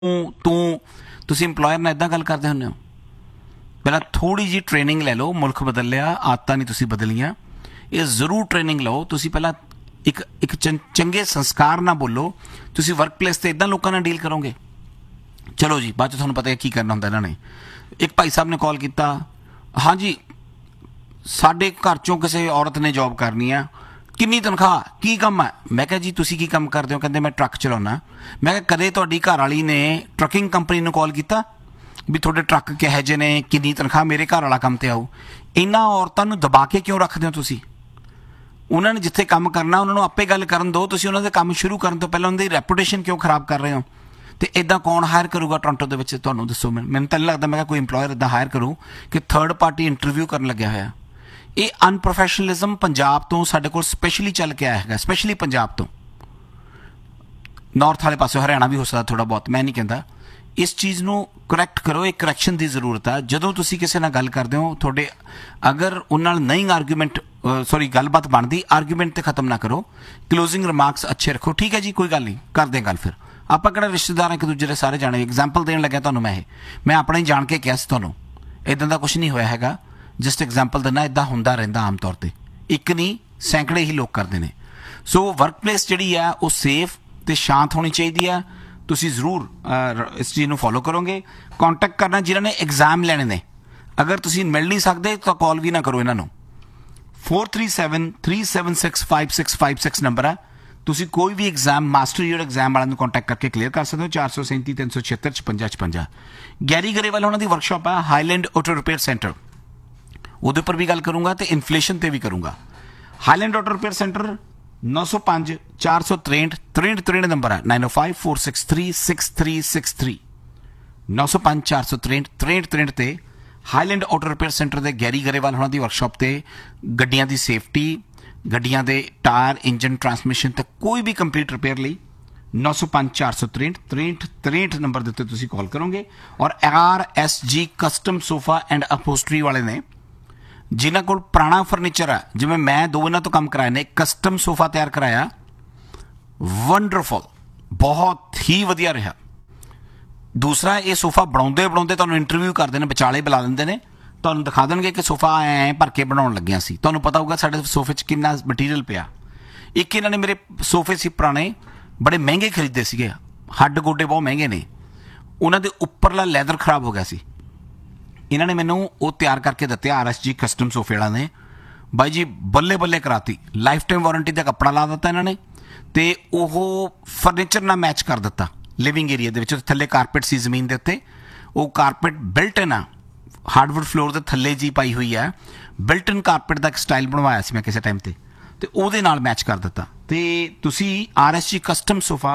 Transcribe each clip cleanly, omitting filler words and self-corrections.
ਤੂੰ ਤੁਸੀਂ ਇੰਪਲੋਇਰ ਨਾਲ ਇੱਦਾਂ ਗੱਲ ਕਰਦੇ ਹੁੰਦੇ ਹੋ? ਪਹਿਲਾਂ ਥੋੜ੍ਹੀ ਜਿਹੀ ਟ੍ਰੇਨਿੰਗ ਲੈ ਲਓ। ਮੁਲਕ ਬਦਲ ਲਿਆ, ਆਦਤਾਂ ਨਹੀਂ ਤੁਸੀਂ ਬਦਲੀਆਂ। ਇਹ ਜ਼ਰੂਰ ਟ੍ਰੇਨਿੰਗ ਲਓ। ਤੁਸੀਂ ਪਹਿਲਾਂ ਇੱਕ ਚੰਗੇ ਸੰਸਕਾਰ ਨਾਲ ਬੋਲੋ। ਤੁਸੀਂ ਵਰਕ ਪਲੇਸ 'ਤੇ ਇੱਦਾਂ ਲੋਕਾਂ ਨਾਲ ਡੀਲ ਕਰੋਗੇ। ਚਲੋ ਜੀ, ਬਾਅਦ 'ਚ ਤੁਹਾਨੂੰ ਪਤਾ ਹੈ ਕੀ ਕਰਨਾ ਹੁੰਦਾ ਇਹਨਾਂ ਨੇ। ਇੱਕ ਭਾਈ ਸਾਹਿਬ ਨੇ ਕਾਲ ਕੀਤਾ, ਹਾਂਜੀ ਸਾਡੇ ਘਰ 'ਚੋਂ ਕਿਸੇ ਔਰਤ ਨੇ ਜੋਬ ਕਰਨੀ ਆ, ਕਿੰਨੀ ਤਨਖਾਹ, ਕੀ ਕੰਮ ਹੈ? ਮੈਂ ਕਿਹਾ ਜੀ ਤੁਸੀਂ ਕੀ ਕੰਮ ਕਰਦੇ ਹੋ? ਕਹਿੰਦੇ ਮੈਂ ਟਰੱਕ ਚਲਾਉਣਾ। ਮੈਂ ਕਿਹਾ ਕਦੇ ਤੁਹਾਡੀ ਘਰ ਵਾਲੀ ਨੇ ਟਰੱਕਿੰਗ ਕੰਪਨੀ ਨੂੰ ਕਾਲ ਕੀਤਾ ਵੀ ਤੁਹਾਡੇ ਟਰੱਕ ਕਿਹੋ ਜਿਹੇ ਨੇ, ਕਿੰਨੀ ਤਨਖਾਹ, ਮੇਰੇ ਘਰ ਵਾਲਾ ਕੰਮ 'ਤੇ ਆਊ? ਇਹਨਾਂ ਔਰਤਾਂ ਨੂੰ ਦਬਾ ਕੇ ਕਿਉਂ ਰੱਖਦੇ ਹੋ ਤੁਸੀਂ? ਉਹਨਾਂ ਨੇ ਜਿੱਥੇ ਕੰਮ ਕਰਨਾ ਉਹਨਾਂ ਨੂੰ ਆਪੇ ਗੱਲ ਕਰਨ ਦਿਓ। ਤੁਸੀਂ ਉਹਨਾਂ ਦੇ ਕੰਮ ਸ਼ੁਰੂ ਕਰਨ ਤੋਂ ਪਹਿਲਾਂ ਉਹਨਾਂ ਦੀ ਰੈਪੂਟੇਸ਼ਨ ਕਿਉਂ ਖਰਾਬ ਕਰ ਰਹੇ ਹੋ? ਅਤੇ ਇੱਦਾਂ ਕੌਣ ਹਾਇਰ ਕਰੂਗਾ ਟੋਰਾਂਟੋ ਦੇ ਵਿੱਚ? ਤੁਹਾਨੂੰ ਦੱਸੋ। ਮੈਨੂੰ ਤਾਂ ਨਹੀਂ ਲੱਗਦਾ ਮੈਂ ਕਿਹਾ ਕੋਈ ਇੰਪਲੋਇਰ ਇੱਦਾਂ ਹਾਇਰ ਕਰੂ ਕਿ ਥਰਡ ਪਾਰਟੀ ਇੰਟਰਵਿਊ ਕਰਨ ਲੱਗਿਆ ਹੋਇਆ। ਇਹ ਅਨਪ੍ਰੋਫੈਸ਼ਨਲਿਜ਼ਮ ਪੰਜਾਬ ਤੋਂ ਸਾਡੇ ਕੋਲ ਸਪੈਸ਼ਲੀ ਚੱਲ ਕੇ ਆਇਆ ਹੈਗਾ, ਸਪੈਸ਼ਲੀ ਪੰਜਾਬ ਤੋਂ। ਨਾਰਥ ਵਾਲੇ ਪਾਸੇ ਹਰਿਆਣਾ ਵੀ ਹੋ ਸਕਦਾ ਥੋੜ੍ਹਾ ਬਹੁਤ, ਮੈਂ ਨਹੀਂ ਕਹਿੰਦਾ। ਇਸ ਚੀਜ਼ ਨੂੰ ਕਰੈਕਟ ਕਰੋ। ਇਹ ਕਰੈਕਸ਼ਨ ਦੀ ਜ਼ਰੂਰਤ ਹੈ। ਜਦੋਂ ਤੁਸੀਂ ਕਿਸੇ ਨਾਲ ਗੱਲ ਕਰਦੇ ਹੋ, ਤੁਹਾਡੇ ਅਗਰ ਉਹਨਾਂ ਨਾਲ ਨਹੀਂ ਗੱਲਬਾਤ ਬਣਦੀ, ਆਰਗੂਮੈਂਟ 'ਤੇ ਖ਼ਤਮ ਨਾ ਕਰੋ। ਕਲੋਜ਼ਿੰਗ ਰਿਮਾਰਕਸ ਅੱਛੇ ਰੱਖੋ। ਠੀਕ ਹੈ ਜੀ, ਕੋਈ ਗੱਲ ਨਹੀਂ, ਕਰਦੇ ਹਾਂ ਗੱਲ। ਫਿਰ ਆਪਾਂ ਕਿਹੜਾ ਰਿਸ਼ਤੇਦਾਰ ਇੱਕ ਦੂਜੇ ਦੇ ਸਾਰੇ ਜਾਣੇ। ਐਗਜ਼ਾਮਪਲ ਦੇਣ ਲੱਗਿਆ ਤੁਹਾਨੂੰ ਮੈਂ ਆਪਣਾ ਹੀ ਜਾਣ ਕੇ ਕਿਹਾ ਸੀ ਤੁਹਾਨੂੰ। ਇੱਦਾਂ ਦਾ ਕੁਛ ਨਹੀਂ ਹੋਇਆ ਹੈਗਾ, ਜਸਟ ਐਗਜ਼ਾਮਪਲ ਦਿੰਦਾ। ਇੱਦਾਂ ਹੁੰਦਾ ਰਹਿੰਦਾ ਆਮ ਤੌਰ 'ਤੇ, ਇੱਕ ਨਹੀਂ ਸੈਂਕੜੇ ਹੀ ਲੋਕ ਕਰਦੇ ਨੇ। ਸੋ ਵਰਕ ਪਲੇਸ ਜਿਹੜੀ ਆ ਉਹ ਸੇਫ ਅਤੇ ਸ਼ਾਂਤ ਹੋਣੀ ਚਾਹੀਦੀ ਆ। ਤੁਸੀਂ ਜ਼ਰੂਰ ਇਸ ਚੀਜ਼ ਨੂੰ ਫੋਲੋ ਕਰੋਗੇ। ਕੌਂਟੈਕਟ ਕਰਨਾ ਜਿਨ੍ਹਾਂ ਨੇ ਐਗਜ਼ਾਮ ਲੈਣੇ ਨੇ। ਅਗਰ ਤੁਸੀਂ ਮਿਲ ਨਹੀਂ ਸਕਦੇ ਤਾਂ ਕਾਲ ਵੀ ਨਾ ਕਰੋ ਇਹਨਾਂ ਨੂੰ। 4373765656 ਨੰਬਰ ਹੈ। ਤੁਸੀਂ ਕੋਈ ਵੀ ਐਗਜ਼ਾਮ, ਮਾਸਟਰ ਈਅਰ ਐਗਜ਼ਾਮ ਵਾਲਿਆਂ ਨੂੰ ਕੰਟੈਕਟ ਕਰਕੇ ਕਲੀਅਰ ਕਰ ਸਕਦੇ ਹੋ। 437 376 56 ਗੈਰੀ ਗਰੇਵਾਲ ਉਹਨਾਂ ਦੀ ਵਰਕਸ਼ਾਪ ਹੈ, ਹਾਈਲੈਂਡ ਆਟੋ ਰਿਪੇਅਰ ਸੈਂਟਰ। ਉਹਦੇ ਉੱਪਰ ਵੀ ਗੱਲ ਕਰੂੰਗਾ ਅਤੇ ਇਨਫਲੇਸ਼ਨ 'ਤੇ ਵੀ ਕਰੂੰਗਾ। Highland auto repair centre 905 463 63 number ਹੈ। 9054636363 905 463 63 'ਤੇ ਹਾਈਲੈਂਡ ਆਟੋ ਰਿਪੇਅਰ ਸੈਂਟਰ ਦੇ ਗੈਰੀ ਗਰੇਵਾਲ ਉਹਨਾਂ ਦੀ ਵਰਕਸ਼ਾਪ 'ਤੇ ਗੱਡੀਆਂ ਦੀ ਸੇਫਟੀ, ਗੱਡੀਆਂ ਦੇ ਟਾਇਰ, ਇੰਜਨ, ਟਰਾਂਸਮਿਸ਼ਨ ਤੇ ਕੋਈ ਵੀ ਕੰਪਲੀਟ ਰਿਪੇਅਰ ਲਈ 905 463 63 ਨੰਬਰ ਦੇ ਉੱਤੇ ਤੁਸੀਂ ਕਾਲ ਕਰੋਗੇ। ਔਰ RSG ਕਸਟਮ ਸੋਫਾ ਐਂਡ ਅਪੋਸਟਰੀ ਵਾਲੇ ਨੇ, ਜਿਨ੍ਹਾਂ ਕੋਲ ਪੁਰਾਣਾ ਫਰਨੀਚਰ ਹੈ। ਜਿਵੇਂ ਮੈਂ 2 ਇਹਨਾਂ ਤੋਂ ਕੰਮ ਕਰਾਏ ਨੇ, ਕਸਟਮ ਸੋਫਾ ਤਿਆਰ ਕਰਾਇਆ, ਵੰਡਰਫੁਲ, ਬਹੁਤ ਹੀ ਵਧੀਆ ਰਿਹਾ। ਦੂਸਰਾ, ਇਹ ਸੋਫਾ ਬਣਾਉਂਦੇ ਤੁਹਾਨੂੰ ਇੰਟਰਵਿਊ ਕਰਦੇ ਨੇ, ਵਿਚਾਲੇ ਬੁਲਾ ਲੈਂਦੇ ਨੇ, ਤੁਹਾਨੂੰ ਦਿਖਾ ਦੇਣਗੇ ਕਿ ਸੋਫਾ ਐਂ ਭਰ ਕੇ ਬਣਾਉਣ ਲੱਗਿਆ ਸੀ। ਤੁਹਾਨੂੰ ਪਤਾ ਹੋਊਗਾ ਸਾਡੇ ਸੋਫੇ 'ਚ ਕਿੰਨਾ ਮਟੀਰੀਅਲ ਪਿਆ। ਇੱਕ ਇਹਨਾਂ ਨੇ ਮੇਰੇ ਸੋਫੇ ਸੀ ਪੁਰਾਣੇ, ਬੜੇ ਮਹਿੰਗੇ ਖਰੀਦੇ ਸੀਗੇ, ਹੱਡ ਗੋਡੇ ਬਹੁਤ ਮਹਿੰਗੇ ਨੇ। ਉਹਨਾਂ ਦੇ ਉੱਪਰਲਾ ਲੈਦਰ ਖਰਾਬ ਹੋ ਗਿਆ ਸੀ। ਇਹਨਾਂ ਨੇ ਮੈਨੂੰ ਉਹ ਤਿਆਰ ਕਰਕੇ ਦਿੱਤੇ, RSG ਕਸਟਮ ਸੋਫੇ ਵਾਲਾ ਨੇ। ਬਾਈ ਜੀ ਬੱਲੇ ਬੱਲੇ ਕਰਾਤੀ। ਲਾਈਫ ਟਾਈਮ ਵਾਰੰਟੀ ਦਾ ਕੱਪੜਾ ਲਾ ਦਿੱਤਾ ਇਹਨਾਂ ਨੇ, ਅਤੇ ਉਹ ਫਰਨੀਚਰ ਨਾਲ ਮੈਚ ਕਰ ਦਿੱਤਾ। ਲਿਵਿੰਗ ਏਰੀਆ ਦੇ ਵਿੱਚ ਥੱਲੇ ਕਾਰਪੇਟ ਸੀ ਜ਼ਮੀਨ ਦੇ ਉੱਤੇ, ਉਹ ਕਾਰਪੇਟ ਬਿਲਟ ਇਨ ਆ, ਹਾਰਡਵੁੱਡ ਫਲੋਰ ਦੇ ਥੱਲੇ ਜੀ ਪਾਈ ਹੋਈ ਹੈ। ਬਿਲਟ ਇਨ ਕਾਰਪੇਟ ਦਾ ਇੱਕ ਸਟਾਈਲ ਬਣਵਾਇਆ ਸੀ ਮੈਂ ਕਿਸੇ ਟਾਈਮ 'ਤੇ, ਅਤੇ ਉਹਦੇ ਨਾਲ ਮੈਚ ਕਰ ਦਿੱਤਾ। ਅਤੇ ਤੁਸੀਂ RSG ਕਸਟਮ ਸੋਫਾ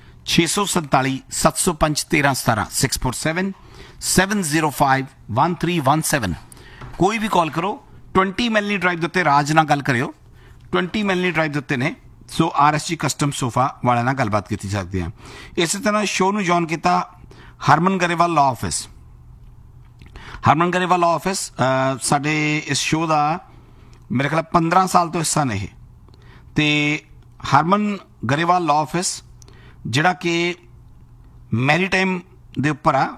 647 705 1317 647 705 1317 ਕੋਈ ਵੀ ਕਾਲ ਕਰੋ। 20 ਮੈਲਨੀ ਡਰਾਈਵ ਦੇ ਉੱਤੇ ਰਾਜ ਨਾਲ ਗੱਲ ਕਰਿਓ। 20 ਮੈਲਨੀ ਡਰਾਈਵ ਦੇ ਉੱਤੇ ਨੇ। ਸੋ RSG ਕਸਟਮ ਸੋਫਾ ਵਾਲਿਆਂ ਨਾਲ ਗੱਲਬਾਤ ਕੀਤੀ ਸਕਦੀ ਹੈ। ਇਸੇ ਤਰ੍ਹਾਂ ਸ਼ੋਅ ਨੂੰ ਜੁਆਇਨ ਕੀਤਾ ਹਰਮਨ ਗਰੇਵਾਲ ਲਾਅ ਆਫਿਸ। ਹਰਮਨ ਗਰੇਵਾਲ ਲਾਅ ਆਫਿਸ ਸਾਡੇ ਇਸ ਸ਼ੋਅ ਦਾ ਮੇਰੇ ਖਿਆਲ 15 ਸਾਲ ਤੋਂ ਹਿੱਸਾ ਨੇ ਇਹ। ਅਤੇ ਹਰਮਨ ਗਰੇਵਾਲ ਲਾਅ ਆਫਿਸ ਜਿਹੜਾ ਕਿ ਮੈਰੀਟਾਈਮ ਦੇ ਉੱਪਰ ਆ,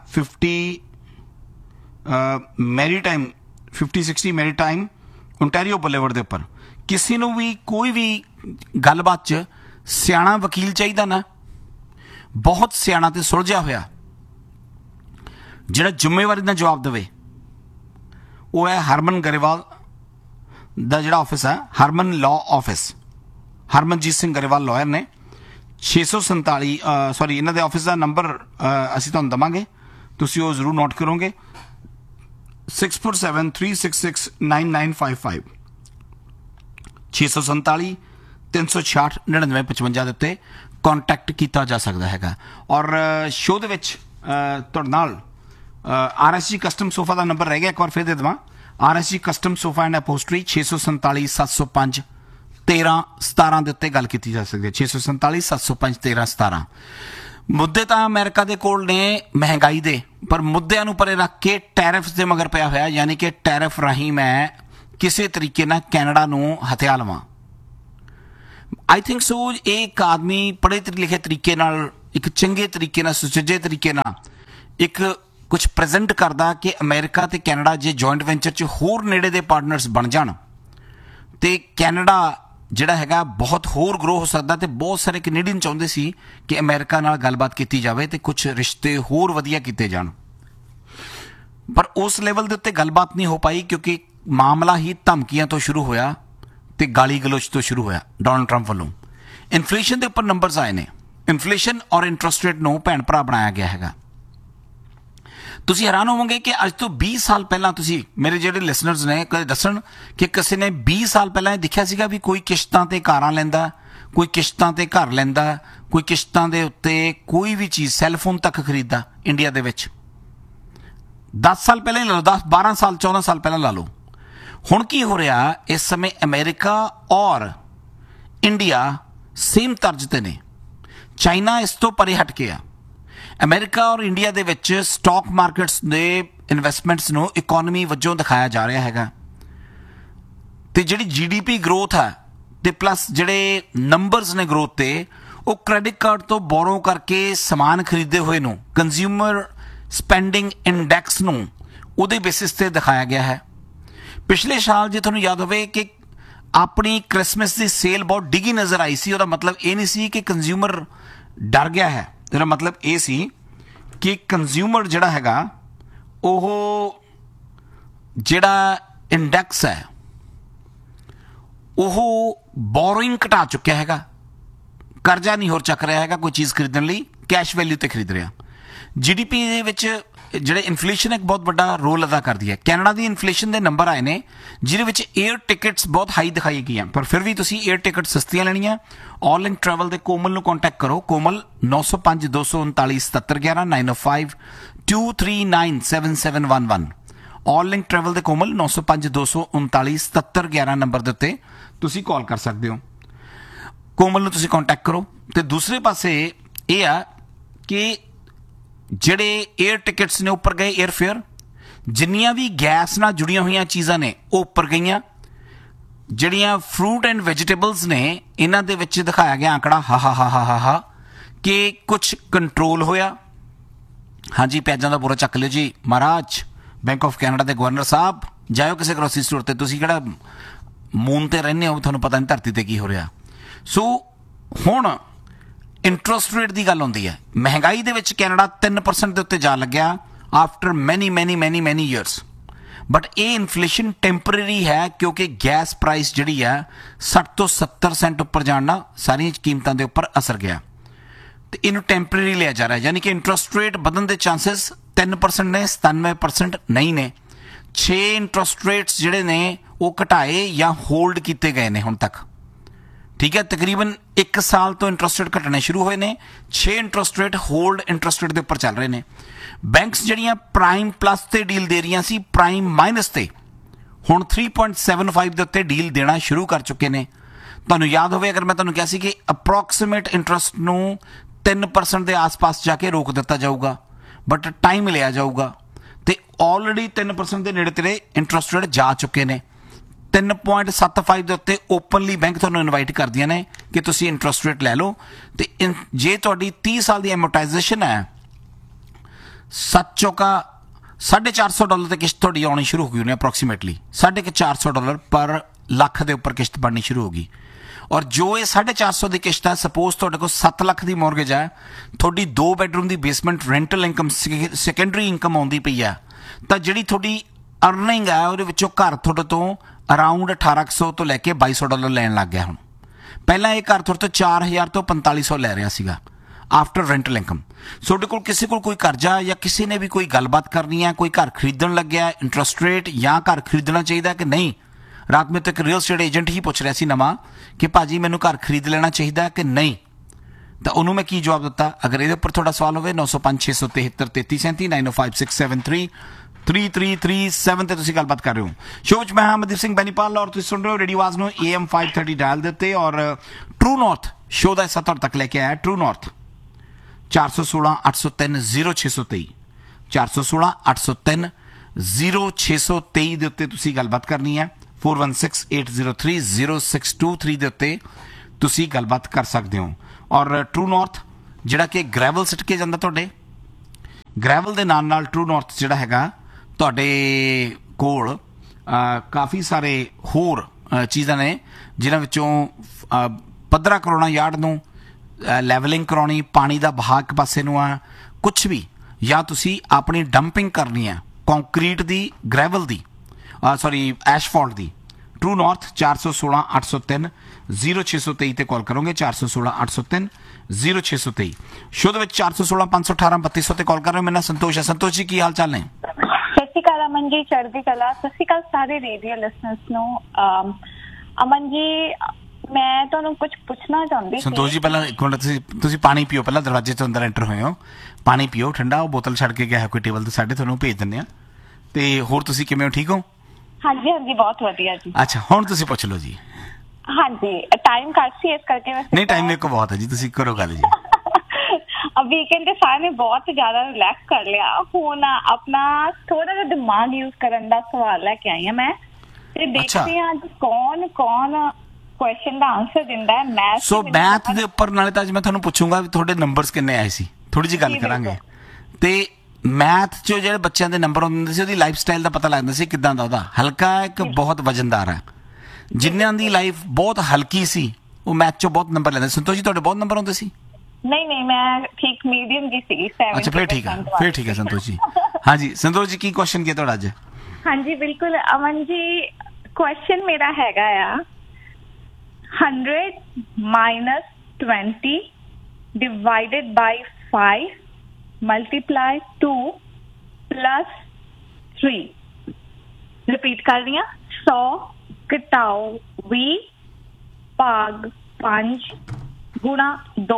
5060 ਮੈਰੀਟਾਈਮ ਓਨਟਾਰੀਓ ਬੁਲੇਵਰਡ ਦੇ ਉੱਪਰ। ਕਿਸੇ ਨੂੰ ਵੀ ਕੋਈ ਵੀ ਗੱਲਬਾਤ 'ਚ ਸਿਆਣਾ ਵਕੀਲ ਚਾਹੀਦਾ ਨਾ, ਬਹੁਤ ਸਿਆਣਾ ਅਤੇ ਸੁਲਝਿਆ ਹੋਇਆ, ਜਿਹੜਾ ਜ਼ਿੰਮੇਵਾਰੀ ਨਾਲ ਜਵਾਬ ਦੇਵੇ, ਉਹ ਹੈ ਹਰਮਨ ਗਰੇਵਾਲ ਦਾ ਜਿਹੜਾ ਆਫਿਸ ਹੈ, ਹਰਮਨ law office. Harmanjeet Singh Grewal lawyer ਨੇ। 647 ਇਹਨਾਂ ਦੇ ਆਫਿਸ ਦਾ ਨੰਬਰ ਅਸੀਂ ਤੁਹਾਨੂੰ ਦੇਵਾਂਗੇ, ਤੁਸੀਂ ਉਹ ਜ਼ਰੂਰ ਨੋਟ ਕਰੋਗੇ। 647 366 9955 647 366 9955 ਦੇ ਉੱਤੇ ਕੰਟੈਕਟ ਕੀਤਾ ਜਾ ਸਕਦਾ ਹੈਗਾ। ਔਰ ਸ਼ੋਅ ਦੇ ਵਿੱਚ ਤੁਹਾਡੇ ਨਾਲ RSG ਕਸਟਮ ਸੋਫਾ ਦਾ ਨੰਬਰ ਰਹਿ ਗਿਆ, ਇੱਕ ਵਾਰ ਫਿਰ ਦੇ ਦੇਵਾਂ। RSG ਕਸਟਮ ਸੋਫਾ ਐਂਡ ਅਪੋਸਟਰੀ 647 705 1317 ਦੇ ਉੱਤੇ ਗੱਲ ਕੀਤੀ ਜਾ ਸਕਦੀ ਹੈ। 647 705 1317 ਮੁੱਦੇ ਤਾਂ ਅਮਰੀਕਾ ਦੇ ਕੋਲ ਨੇ ਮਹਿੰਗਾਈ ਦੇ, ਪਰ ਮੁੱਦਿਆਂ ਨੂੰ ਪਰੇ ਰੱਖ ਕੇ ਟੈਰਿਫਸ ਦੇ ਮਗਰ ਪਿਆ ਹੋਇਆ। ਯਾਨੀ ਕਿ ਟੈਰਿਫ ਰਾਹੀਂ ਮੈਂ ਕਿਸੇ ਤਰੀਕੇ ਨਾਲ ਕੈਨੇਡਾ ਨੂੰ ਹਥਿਆ ਲਵਾਂ। ਆਈ ਥਿੰਕ ਸੋ ਇਹ ਇੱਕ ਆਦਮੀ ਪੜ੍ਹੇ ਲਿਖੇ ਤਰੀਕੇ ਨਾਲ ਇੱਕ ਚੰਗੇ ਤਰੀਕੇ ਨਾਲ, ਸੁਚੱਜੇ ਤਰੀਕੇ ਨਾਲ ਇੱਕ ਕੁਝ ਪ੍ਰੈਜ਼ੈਂਟ ਕਰਦਾ ਕਿ ਅਮਰੀਕਾ ਤੇ ਕੈਨੇਡਾ ਜੇ ਜੁਆਇੰਟ ਵੈਂਚਰ 'ਚ ਹੋਰ ਨੇੜੇ ਦੇ ਪਾਰਟਨਰਸ ਬਣ ਜਾਣ ਤੇ ਕੈਨੇਡਾ ਜਿਹੜਾ ਹੈਗਾ ਬਹੁਤ ਹੋਰ ਗਰੋ ਹੋ ਸਕਦਾ। ਤੇ ਬਹੁਤ ਸਾਰੇ ਕੈਨੇਡੀਅਨ ਚਾਹੁੰਦੇ ਸੀ ਕਿ ਅਮਰੀਕਾ ਨਾਲ ਗੱਲਬਾਤ ਕੀਤੀ ਜਾਵੇ ਤੇ ਕੁਝ ਰਿਸ਼ਤੇ ਹੋਰ ਵਧੀਆ ਕੀਤੇ ਜਾਣ, ਪਰ ਉਸ ਲੈਵਲ ਦੇ ਉੱਤੇ ਗੱਲਬਾਤ ਨਹੀਂ ਹੋ ਪਾਈ ਕਿਉਂਕਿ ਮਾਮਲਾ ਹੀ ਧਮਕੀਆਂ ਤੋਂ ਸ਼ੁਰੂ ਹੋਇਆ ਤੇ ਗਾਲੀ ਗਲੋਚ ਤੋਂ ਸ਼ੁਰੂ ਹੋਇਆ ਡੋਨਲਡ ਟਰੰਪ ਵੱਲੋਂ। ਇਨਫਲੇਸ਼ਨ ਦੇ ਉੱਪਰ ਨੰਬਰਸ ਆਏ ਨੇ। ਇਨਫਲੇਸ਼ਨ ਔਰ ਇੰਟਰਸਟ ਰੇਟ ਨੂੰ ਭੈਣ ਭਰਾ ਬਣਾਇਆ ਗਿਆ ਹੈਗਾ। ਤੁਸੀਂ ਹੈਰਾਨ ਹੋਵੋਗੇ ਕਿ ਅੱਜ ਤੋਂ 20 ਸਾਲ ਪਹਿਲਾਂ, ਤੁਸੀਂ ਮੇਰੇ ਜਿਹੜੇ ਲਿਸਨਰਸ ਨੇ ਕਦੇ ਦੱਸਣ ਕਿ ਕਿਸੇ ਨੇ 20 ਸਾਲ ਪਹਿਲਾਂ ਇਹ ਦੇਖਿਆ ਸੀਗਾ ਵੀ ਕੋਈ ਕਿਸ਼ਤਾਂ ਤੇ ਕਾਰਾਂ ਲੈਂਦਾ, ਕੋਈ ਕਿਸ਼ਤਾਂ ਤੇ ਘਰ ਲੈਂਦਾ, ਕੋਈ ਕਿਸ਼ਤਾਂ ਦੇ ਉੱਤੇ ਕੋਈ ਵੀ ਚੀਜ਼, ਸੈੱਲਫੋਨ ਤੱਕ ਖਰੀਦਦਾ ਇੰਡੀਆ ਦੇ ਵਿੱਚ। 10 ਸਾਲ ਪਹਿਲਾਂ ਹੀ ਲਾ ਲਓ, 10 12 ਸਾਲ 14 ਸਾਲ ਪਹਿਲਾਂ ਲਾ ਲਓ। ਹੁਣ ਕੀ ਹੋ ਰਿਹਾ, ਇਸ ਸਮੇਂ ਅਮਰੀਕਾ ਔਰ ਇੰਡੀਆ ਸੇਮ ਤਰਜ਼ ਤੇ ਨੇ। ਚਾਈਨਾ ਇਸ ਤੋਂ ਪਰੇ ਹਟ ਕੇ ਆ। ਅਮਰੀਕਾ ਔਰ ਇੰਡੀਆ ਦੇ ਵਿੱਚ ਸਟਾਕ ਮਾਰਕੀਟਸ ਦੇ ਇਨਵੈਸਟਮੈਂਟਸ ਨੂੰ ਇਕੋਨਮੀ ਵਜੋਂ ਦਿਖਾਇਆ ਜਾ ਰਿਹਾ ਹੈਗਾ ਤੇ ਜਿਹੜੀ GDP ਗਰੋਥ ਹੈ ਤੇ ਪਲੱਸ ਜਿਹੜੇ ਨੰਬਰਸ ਨੇ ਗਰੋਥ ਤੇ, ਉਹ ਕ੍ਰੈਡਿਟ ਕਾਰਡ ਤੋਂ ਬੋਰੋ ਕਰਕੇ ਸਮਾਨ ਖਰੀਦੇ ਹੋਏ ਨੂੰ, ਕੰਜ਼ਿਊਮਰ ਸਪੈਂਡਿੰਗ ਇੰਡੈਕਸ ਨੂੰ ਉਹਦੇ ਬੇਸਿਸ ਤੇ ਦਿਖਾਇਆ ਗਿਆ ਹੈ। ਪਿਛਲੇ ਸਾਲ ਜੇ ਤੁਹਾਨੂੰ ਯਾਦ ਹੋਵੇ ਕਿ ਆਪਣੀ ਕ੍ਰਿਸਮਸ ਦੀ ਸੇਲ ਬਹੁਤ ਡਿੱਗੀ ਨਜ਼ਰ ਆਈ ਸੀ। ਉਹਦਾ ਮਤਲਬ ਇਹ ਨਹੀਂ ਸੀ ਕਿ ਕੰਜ਼ਿਊਮਰ ਡਰ ਗਿਆ ਹੈ, ਇਹਦਾ ਮਤਲਬ ਇਹ ਸੀ ਕਿ ਕੰਜ਼ਿਊਮਰ ਜਿਹੜਾ ਹੈਗਾ ਉਹ ਜਿਹੜਾ ਇੰਡੈਕਸ ਹੈ ਉਹ ਬੋਰੋਇੰਗ ਘਟਾ ਚੁੱਕਿਆ ਹੈਗਾ, ਕਰਜ਼ਾ ਨਹੀਂ ਹੋਰ ਚੱਕ ਰਿਹਾ ਹੈਗਾ ਕੋਈ ਚੀਜ਼ ਖਰੀਦਣ ਲਈ, ਕੈਸ਼ ਵੈਲਿਊ ਤੇ ਖਰੀਦ ਰਿਹਾ। GDP ਦੇ ਵਿੱਚ ਜਿਹੜੇ ਇਨਫਲੇਸ਼ਨ ਇੱਕ ਬਹੁਤ ਵੱਡਾ ਰੋਲ ਅਦਾ ਕਰਦੀ ਹੈ। ਕੈਨੇਡਾ ਦੀ ਇਨਫਲੇਸ਼ਨ ਦੇ ਨੰਬਰ ਆਏ ਨੇ ਜਿਹਦੇ ਵਿੱਚ 에ਅਰ ਟਿਕਟਸ ਬਹੁਤ ਹਾਈ ਦਿਖਾਈ ਗਈਆਂ, ਪਰ ਫਿਰ ਵੀ ਤੁਸੀਂ 에ਅਰ ਟਿਕਟ ਸਸਤੀਆਂ ਲੈਣੀਆਂ, ਆਲ ਇੰਕ ਟਰੈਵਲ ਦੇ ਕੋਮਲ ਨੂੰ ਕੰਟੈਕਟ ਕਰੋ। ਕੋਮਲ 905 239 7711 905 239 7711। ਆਲ ਇੰਕ ਟਰੈਵਲ ਦੇ ਕੋਮਲ 905 239 7711 ਨੰਬਰ ਦੇ ਉੱਤੇ ਤੁਸੀਂ ਕਾਲ ਕਰ ਸਕਦੇ ਹੋ। ਕੋਮਲ ਨੂੰ ਤੁਸੀਂ ਕੰਟੈਕਟ ਕਰੋ। ਤੇ ਦੂਸਰੇ ਪਾਸੇ ਇਹ ਆ ਕਿ ਜਿਹੜੇ 에ਅਰ ਟਿਕਟਸ ਨੇ ਉੱਪਰ ਗਏ, 에ਅਰ ਫੇਅਰ, ਜਿੰਨੀਆਂ ਵੀ ਗੈਸ ਨਾਲ ਜੁੜੀਆਂ ਹੋਈਆਂ ਚੀਜ਼ਾਂ ਨੇ ਉਹ ਉੱਪਰ ਗਈਆਂ। ਜਿਹੜੀਆਂ ਫਰੂਟ ਐਂਡ ਵੈਜੀਟੇਬਲਸ ਨੇ ਇਹਨਾਂ ਦੇ ਵਿੱਚ ਦਿਖਾਇਆ ਗਿਆ ਆંકੜਾ ਹਾ ਕਿ ਕੁਝ ਕੰਟਰੋਲ ਹੋਇਆ। ਹਾਂਜੀ, ਪਿਆਜ਼ਾਂ ਦਾ ਬੁਰਾ ਚੱਕ ਲਿਓ ਜੀ ਮਹਾਰਾਜ। ਬੈਂਕ ਆਫ ਕੈਨੇਡਾ ਦੇ ਗਵਰਨਰ ਸਾਹਿਬ, ਜਾਇਓ ਕਿਸੇ ਗਰੋਸਰੀ ਸਟੋਰ ਤੇ, ਤੁਸੀਂ ਕਿਹੜਾ ਮੂਨ ਤੇ ਰਹਿੰਦੇ ਹੋ, ਤੁਹਾਨੂੰ ਪਤਾ ਨਹੀਂ ਧਰਤੀ ਤੇ ਕੀ ਹੋ ਰਿਹਾ। ਸੋ ਹੁਣ ਇੰਟਰਸਟ ਰੇਟ ਦੀ ਗੱਲ ਹੁੰਦੀ ਹੈ। ਮਹਿੰਗਾਈ ਦੇ ਵਿੱਚ ਕੈਨੇਡਾ 3% ਦੇ ਉੱਤੇ ਜਾ ਲੱਗਿਆ ਆਫਟਰ ਮੈਨੀ ਈਅਰਸ, ਬਟ ਇਹ ਇਨਫਲੇਸ਼ਨ ਟੈਂਪਰੇਰੀ ਹੈ ਕਿਉਂਕਿ ਗੈਸ ਪ੍ਰਾਈਸ ਜਿਹੜੀ ਹੈ 60 ਤੋਂ 70% ਉੱਪਰ ਜਾਣ ਨਾਲ ਸਾਰੀਆਂ ਕੀਮਤਾਂ ਦੇ ਉੱਪਰ ਅਸਰ ਗਿਆ ਤੇ ਇਹਨੂੰ ਟੈਂਪਰੇਰੀ ਲਿਆ ਜਾ ਰਿਹਾ। ਯਾਨੀ ਕਿ ਇੰਟਰਸਟ ਰੇਟ ਵਧਣ ਦੇ ਚਾਂਸਸ 3% ਨੇ, 97% ਨਹੀਂ ਨੇ। 6 ਇੰਟਰਸਟ ਰੇਟਸ ਜਿਹੜੇ ਨੇ ਉਹ ਘਟਾਏ ਜਾਂ ਹੋਲਡ ਕੀਤੇ ਗਏ ਨੇ ਹੁਣ ਤੱਕ। ਠੀਕ ਹੈ, ਤਕਰੀਬਨ 1 ਸਾਲ ਤੋਂ ਇੰਟਰਸਟ ਰੇਟ ਘਟਣੇ ਸ਼ੁਰੂ ਹੋਏ ਨੇ। 6 interest rate hold interest rate ਦੇ ਉੱਪਰ ਚੱਲ ਰਹੇ ਨੇ। ਬੈਂਕਸ ਜਿਹੜੀਆਂ ਪ੍ਰਾਈਮ ਪਲੱਸ ਤੇ ਡੀਲ ਦੇ ਰਹੀਆਂ ਸੀ, ਪ੍ਰਾਈਮ ਮਾਈਨਸ ਤੇ ਹੁਣ 3.75 ਦੇ ਉੱਤੇ ਡੀਲ ਦੇਣਾ ਸ਼ੁਰੂ ਕਰ ਚੁੱਕੇ ਨੇ। ਤੁਹਾਨੂੰ ਯਾਦ ਹੋਵੇ ਅਗਰ ਮੈਂ ਤੁਹਾਨੂੰ ਕਿਹਾ ਸੀ ਕਿ ਅਪਰੋਕਸੀਮੇਟ ਇੰਟਰਸਟ ਨੂੰ 3% ਦੇ ਆਸ-ਪਾਸ ਜਾ ਕੇ ਰੋਕ ਦਿੱਤਾ ਜਾਊਗਾ, ਬਟ ਟਾਈਮ ਲਿਆ ਜਾਊਗਾ ਤੇ ਆਲਰੇਡੀ 3% ਦੇ ਨੇੜੇ ਤੇੜੇ ਇੰਟਰਸਟ ਰੇਟ ਜਾ ਚੁੱਕੇ ਨੇ। 3.75 ਦੇ ਉੱਤੇ ਓਪਨਲੀ ਬੈਂਕ ਤੁਹਾਨੂੰ ਇਨਵਾਈਟ ਕਰਦੀਆਂ ਨੇ ਕਿ ਤੁਸੀਂ ਇੰਟਰਸਟ ਰੇਟ ਲੈ ਲਓ। ਤੇ ਜੇ ਤੁਹਾਡੀ 30 ਸਾਲ ਦੀ ਐਮੋਰਟਾਈਜੇਸ਼ਨ ਹੈ, 7 ਚੌਕਾ $450 ਤੇ ਕਿਸ਼ਤ ਤੁਹਾਡੀ ਆਉਣੀ ਸ਼ੁਰੂ ਹੋ ਗਈ ਹੋਣੀ, ਅਪਰੋਕਸੀਮੇਟਲੀ $450 ਪਰ ਲੱਖ ਦੇ ਉੱਪਰ ਕਿਸ਼ਤ ਬਣਨੀ ਸ਼ੁਰੂ ਹੋ ਗਈ। ਔਰ ਜੋ ਇਹ 450 ਦੀ ਕਿਸ਼ਤ ਹੈ, ਸਪੋਜ਼ ਤੁਹਾਡੇ ਕੋਲ 7 ਲੱਖ ਦੀ ਮੌਰਗੇਜ ਹੈ, ਤੁਹਾਡੀ 2 ਬੈਡਰੂਮ ਦੀ basement rental income, secondary income ਆਉਂਦੀ ਪਈ ਹੈ, ਤਾਂ ਜਿਹੜੀ ਤੁਹਾਡੀ ਅਰਨਿੰਗ ਹੈ ਉਹਦੇ ਵਿੱਚੋਂ ਘਰ ਤੁਹਾਡੇ ਤੋਂ ਅਰਾਊਂਡ $1800 ਤੋਂ ਲੈ ਕੇ $2200 ਲੈਣ ਲੱਗ ਗਿਆ। ਹੁਣ ਪਹਿਲਾਂ ਇਹ ਘਰ ਤੁਹਾਡੇ ਤੋਂ 4000 ਤੋਂ 4500 ਲੈ ਰਿਹਾ ਸੀਗਾ ਆਫਟਰ ਰੈਂਟਲ ਇਨਕਮ। ਤੁਹਾਡੇ ਕੋਲ ਕਿਸੇ ਕੋਲ ਕੋਈ ਕਰਜ਼ਾ ਜਾਂ ਕਿਸੇ ਨੇ ਵੀ ਕੋਈ ਗੱਲਬਾਤ ਕਰਨੀ ਹੈ, ਕੋਈ ਘਰ ਖਰੀਦਣ ਲੱਗਿਆ, ਇੰਟਰਸਟ ਰੇਟ ਜਾਂ ਘਰ ਖਰੀਦਣਾ ਚਾਹੀਦਾ ਕਿ ਨਹੀਂ। ਰਾਤ ਮੇਰੇ ਤੋਂ ਇੱਕ ਰੀਅਲ ਸਟੇਟ ਏਜੰਟ ਹੀ ਪੁੱਛ ਰਿਹਾ ਸੀ ਨਵਾਂ ਕਿ ਭਾਜੀ ਮੈਨੂੰ ਘਰ ਖਰੀਦ ਲੈਣਾ ਚਾਹੀਦਾ ਕਿ ਨਹੀਂ, ਤਾਂ ਉਹਨੂੰ ਮੈਂ ਕੀ ਜਵਾਬ ਦਿੱਤਾ। ਅਗਰ ਇਹਦੇ ਉੱਪਰ ਤੁਹਾਡਾ ਸਵਾਲ ਹੋਵੇ 905 673 3337 905 673 3337 ਤੇ ਤੁਸੀਂ ਗੱਲਬਾਤ ਕਰ ਰਹੇ ਹੋ। ਸ਼ੋਅ ਵਿੱਚ ਮੈਂ ਅਮਨਦੀਪ ਸਿੰਘ ਬੈਨੀਪਾਲ ਔਰ ਤੁਸੀਂ ਸੁਣ ਰਹੇ ਹੋ ਰੇਡੀਓ ਆਵਾਜ਼ ਨੂੰ AM 530 ਡਾਇਲ ਦੇ ਉੱਤੇ। ਔਰ ਟਰੂ ਨਾਰਥ ਸ਼ੋਅ ਦਾ ਹਿੱਸਾ ਤੁਹਾਡੇ ਤੱਕ ਲੈ ਕੇ ਆਇਆ ਟਰੂ ਨਾਰਥ 416 803 0623 416 803 0623 ਦੇ ਉੱਤੇ ਤੁਸੀਂ ਗੱਲਬਾਤ ਕਰਨੀ ਹੈ। 4168030623 ਦੇ ਉੱਤੇ ਤੁਸੀਂ ਗੱਲਬਾਤ ਕਰ ਸਕਦੇ ਹੋ। ਔਰ ਟਰੂ ਨਾਰਥ ਜਿਹੜਾ ਕਿ ਗ੍ਰੈਵਲ ਸਿੱਟ ਕੇ ਜਾਂਦਾ ਤੁਹਾਡੇ। ਗ੍ਰੈਵਲ ਦੇ ਨਾਲ ਟਰੂ ਨਾਰਥ ਜਿਹੜਾ ਹੈਗਾ ਤੁਹਾਡੇ ਕੋਲ ਕਾਫੀ ਸਾਰੇ ਹੋਰ ਚੀਜ਼ਾਂ ਨੇ ਜਿਨ੍ਹਾਂ ਵਿੱਚੋਂ ਪੱਧਰਾ ਕਰਾਉਣਾ ਯਾਰਡ ਨੂੰ, ਲੈਵਲਿੰਗ ਕਰਾਉਣੀ, ਪਾਣੀ ਦਾ ਬਹਾਅ ਇੱਕ ਪਾਸੇ ਨੂੰ ਆ, ਕੁਛ ਵੀ, ਜਾਂ ਤੁਸੀਂ ਆਪਣੀ ਡੰਪਿੰਗ ਕਰਨੀ ਆ ਕੰਕਰੀਟ ਦੀ, ਗ੍ਰੈਵਲ ਦੀ, ਸੌਰੀ ਐਸ਼ਫਾਲਟ ਦੀ। ਟਰੂ ਨਾਰਥ 416 803 0623 ਤੇ ਕਾਲ ਕਰੋਗੇ। 416 803 0623। ਸ਼ੋਅ ਦੇ ਵਿੱਚ 416 518 3200 ਤੇ ਕਾਲ ਕਰ ਰਹੇ ਹੋ। ਮੇਰਾ ਨਾਮ ਸੰਤੋਸ਼ ਹੈ। ਸੰਤੋਸ਼ ਜੀ, ਕੀ ਹਾਲ ਚਾਲ ਨੇ? ਸਤਿ ਸ਼੍ਰੀ ਅਕਾਲ ਅਮਨ ਜੀ, ਚੜ੍ਹਦੀ ਕਲਾ। ਸਤਿ ਸ਼੍ਰੀ ਅਕਾਲ ਸਾਰੇ ਰੇਡੀਓ ਲਿਸਨਰਸ ਨੂੰ। ਅਮਨ ਜੀ, ਮੈਂ ਤੁਹਾਨੂੰ ਕੁਝ ਪੁੱਛਣਾ ਚਾਹੁੰਦੀ ਸੀ। ਸੰਤੋਸ਼ ਜੀ, ਪਹਿਲਾਂ ਇੱਕ ਮਿੰਟ, ਤੁਸੀਂ ਪਾਣੀ ਪੀਓ। ਪਹਿਲਾਂ ਦਰਵਾਜ਼ੇ ਤੋਂ ਅੰਦਰ ਐਂਟਰ ਹੋਏ ਹੋ, ਪਾਣੀ ਪੀਓ ਠੰਡਾ। ਉਹ ਬੋਤਲ ਛੱਡ ਕੇ ਗਿਆ ਹੈ ਕੋਈ ਟੇਬਲ ਤੇ ਸਾਡੇ, ਤੁਹਾਨੂੰ ਭੇਜ ਦਿੰਦੇ ਆ। ਤੇ ਹੋਰ ਤੁਸੀਂ ਕਿਵੇਂ ਹੋ, ਠੀਕ ਹੋ? ਹਾਂਜੀ ਹਾਂਜੀ, ਬਹੁਤ ਵਧੀਆ ਜੀ। ਅੱਛਾ, ਹੁਣ ਤੁਸੀਂ ਪੁੱਛ ਲਓ ਜੀ। ਹਾਂਜੀ, ਟਾਈਮ ਘੱਟ ਸੀ ਇਸ ਕਰਕੇ ਮੈਂ ਨਹੀਂ, ਟਾਈਮ ਮੇਰੇ ਕੋਲ ਬਹੁਤ ਹੈ ਜੀ, ਤੁਸੀਂ ਕਰੋ ਗੱਲ ਜੀ। ਵੀਕਐਂਡ ਤੇ ਸਾਰੇ ਨੇ ਬਹੁਤ ਜ਼ਿਆਦਾ ਰਿਲੈਕਸ ਕਰ ਲਿਆ। ਹੁਣ ਆਪਣਾ ਥੋੜਾ ਜਿਹਾ ਦਿਮਾਗ ਯੂਜ਼ ਕਰਨ ਦਾ ਸਵਾਲ ਲੈ ਕੇ ਆਈ ਹਾਂ ਮੈਂ, ਤੇ ਦੇਖਦੇ ਹਾਂ ਅੱਜ ਕੌਣ ਕੁਐਸਚਨ ਦਾ ਆਨਸਰ ਦਿੰਦਾ ਹੈ। ਮੈਥ ਦੇ ਉੱਪਰ ਨਾਲੇ ਤਾਂ ਅੱਜ ਮੈਂ ਤੁਹਾਨੂੰ ਪੁੱਛੂੰਗਾ ਵੀ ਤੁਹਾਡੇ ਨੰਬਰਸ ਕਿੰਨੇ ਆਏ ਸੀ, ਥੋੜੀ ਜਿਹੀ ਗੱਲ ਕਰਾਂਗੇ। ਤੇ ਮੈਥ 'ਚ ਜਿਹੜੇ ਬੱਚਿਆਂ ਦੇ ਨੰਬਰ ਹੁੰਦੇ ਸੀ, ਉਹਦੀ ਲਾਈਫ ਸਟਾਈਲ ਦਾ ਪਤਾ ਲੱਗਦਾ ਸੀ ਕਿੱਦਾਂ ਦਾ, ਉਹਦਾ ਹਲਕਾ ਇੱਕ ਬਹੁਤ ਵਜਨਦਾਰ ਹੈ। ਜਿਨ੍ਹਾਂ ਦੀ ਲਾਈਫ ਬਹੁਤ ਹਲਕੀ ਸੀ ਉਹ ਮੈਥ 'ਚੋਂ ਬਹੁਤ ਨੰਬਰ ਲੈਂਦੇ। ਸੰਤੋਸ਼ ਜੀ, ਤੁਹਾਡੇ ਬਹੁਤ ਨੰਬਰ ਆਉਂਦੇ ਸੀ? ਨਹੀਂ, ਮੈਂ ਠੀਕ ਮੀਡੀਅਮ ਜੀ ਸੀਗੀ। ਅੱਛਾ, ਫਿਰ ਠੀਕ ਹੈ ਸੰਤੋਸ਼ ਜੀ। ਹਾਂਜੀ ਸੰਤੋਸ਼ ਜੀ, ਕੀ ਕੁਐਸਚਨ ਕੀ ਤੁਹਾਡਾ ਅੱਜ? ਹਾਂਜੀ ਬਿਲਕੁਲ ਅਮਨ ਜੀ, ਕੁਐਸਚਨ ਮੇਰਾ ਹੈਗਾ ਆ 100 - 20 divided by 5 multiply 2 plus 3। Repeat ਕਰ ਰਹੀ ਹਾਂ। 100 ਘਟਾਓ 20 ਭਾਗ 5 ਗੁਣਾ 2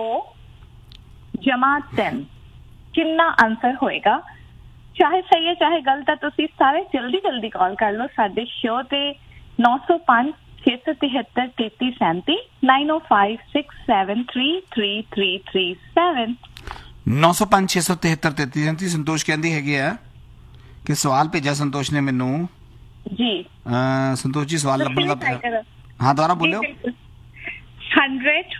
ਜਮਾ 10, ਕਿੰਨਾ ਆਨਸਰ ਹੋਏਗਾ? ਚਾਹੇ ਸਹੀ ਹੈ ਚਾਹੇ ਗਲਤ ਹੈ, ਤੁਸੀਂ ਸਾਰੇ ਜਲਦੀ ਕਾਲ ਕਰ ਲਓ ਸਾਡੇ ਸ਼ੋਅ ਤੇ 905 673 3337 905 673 3337 905 673 3337। ਸੰਤੋਸ਼ ਕਹਿੰਦੀ ਹੈਗੀ ਆ ਕਿ ਸਵਾਲ ਭੇਜਿਆ ਸੰਤੋਸ਼ ਨੇ ਮੈਨੂੰ ਜੀ। ਸੰਤੋਸ਼ ਜੀ, ਸਵਾਲ ਲੱਭਣ ਦਾ, ਹਾਂ ਦੁਬਾਰਾ ਬੋਲਿਓ। 100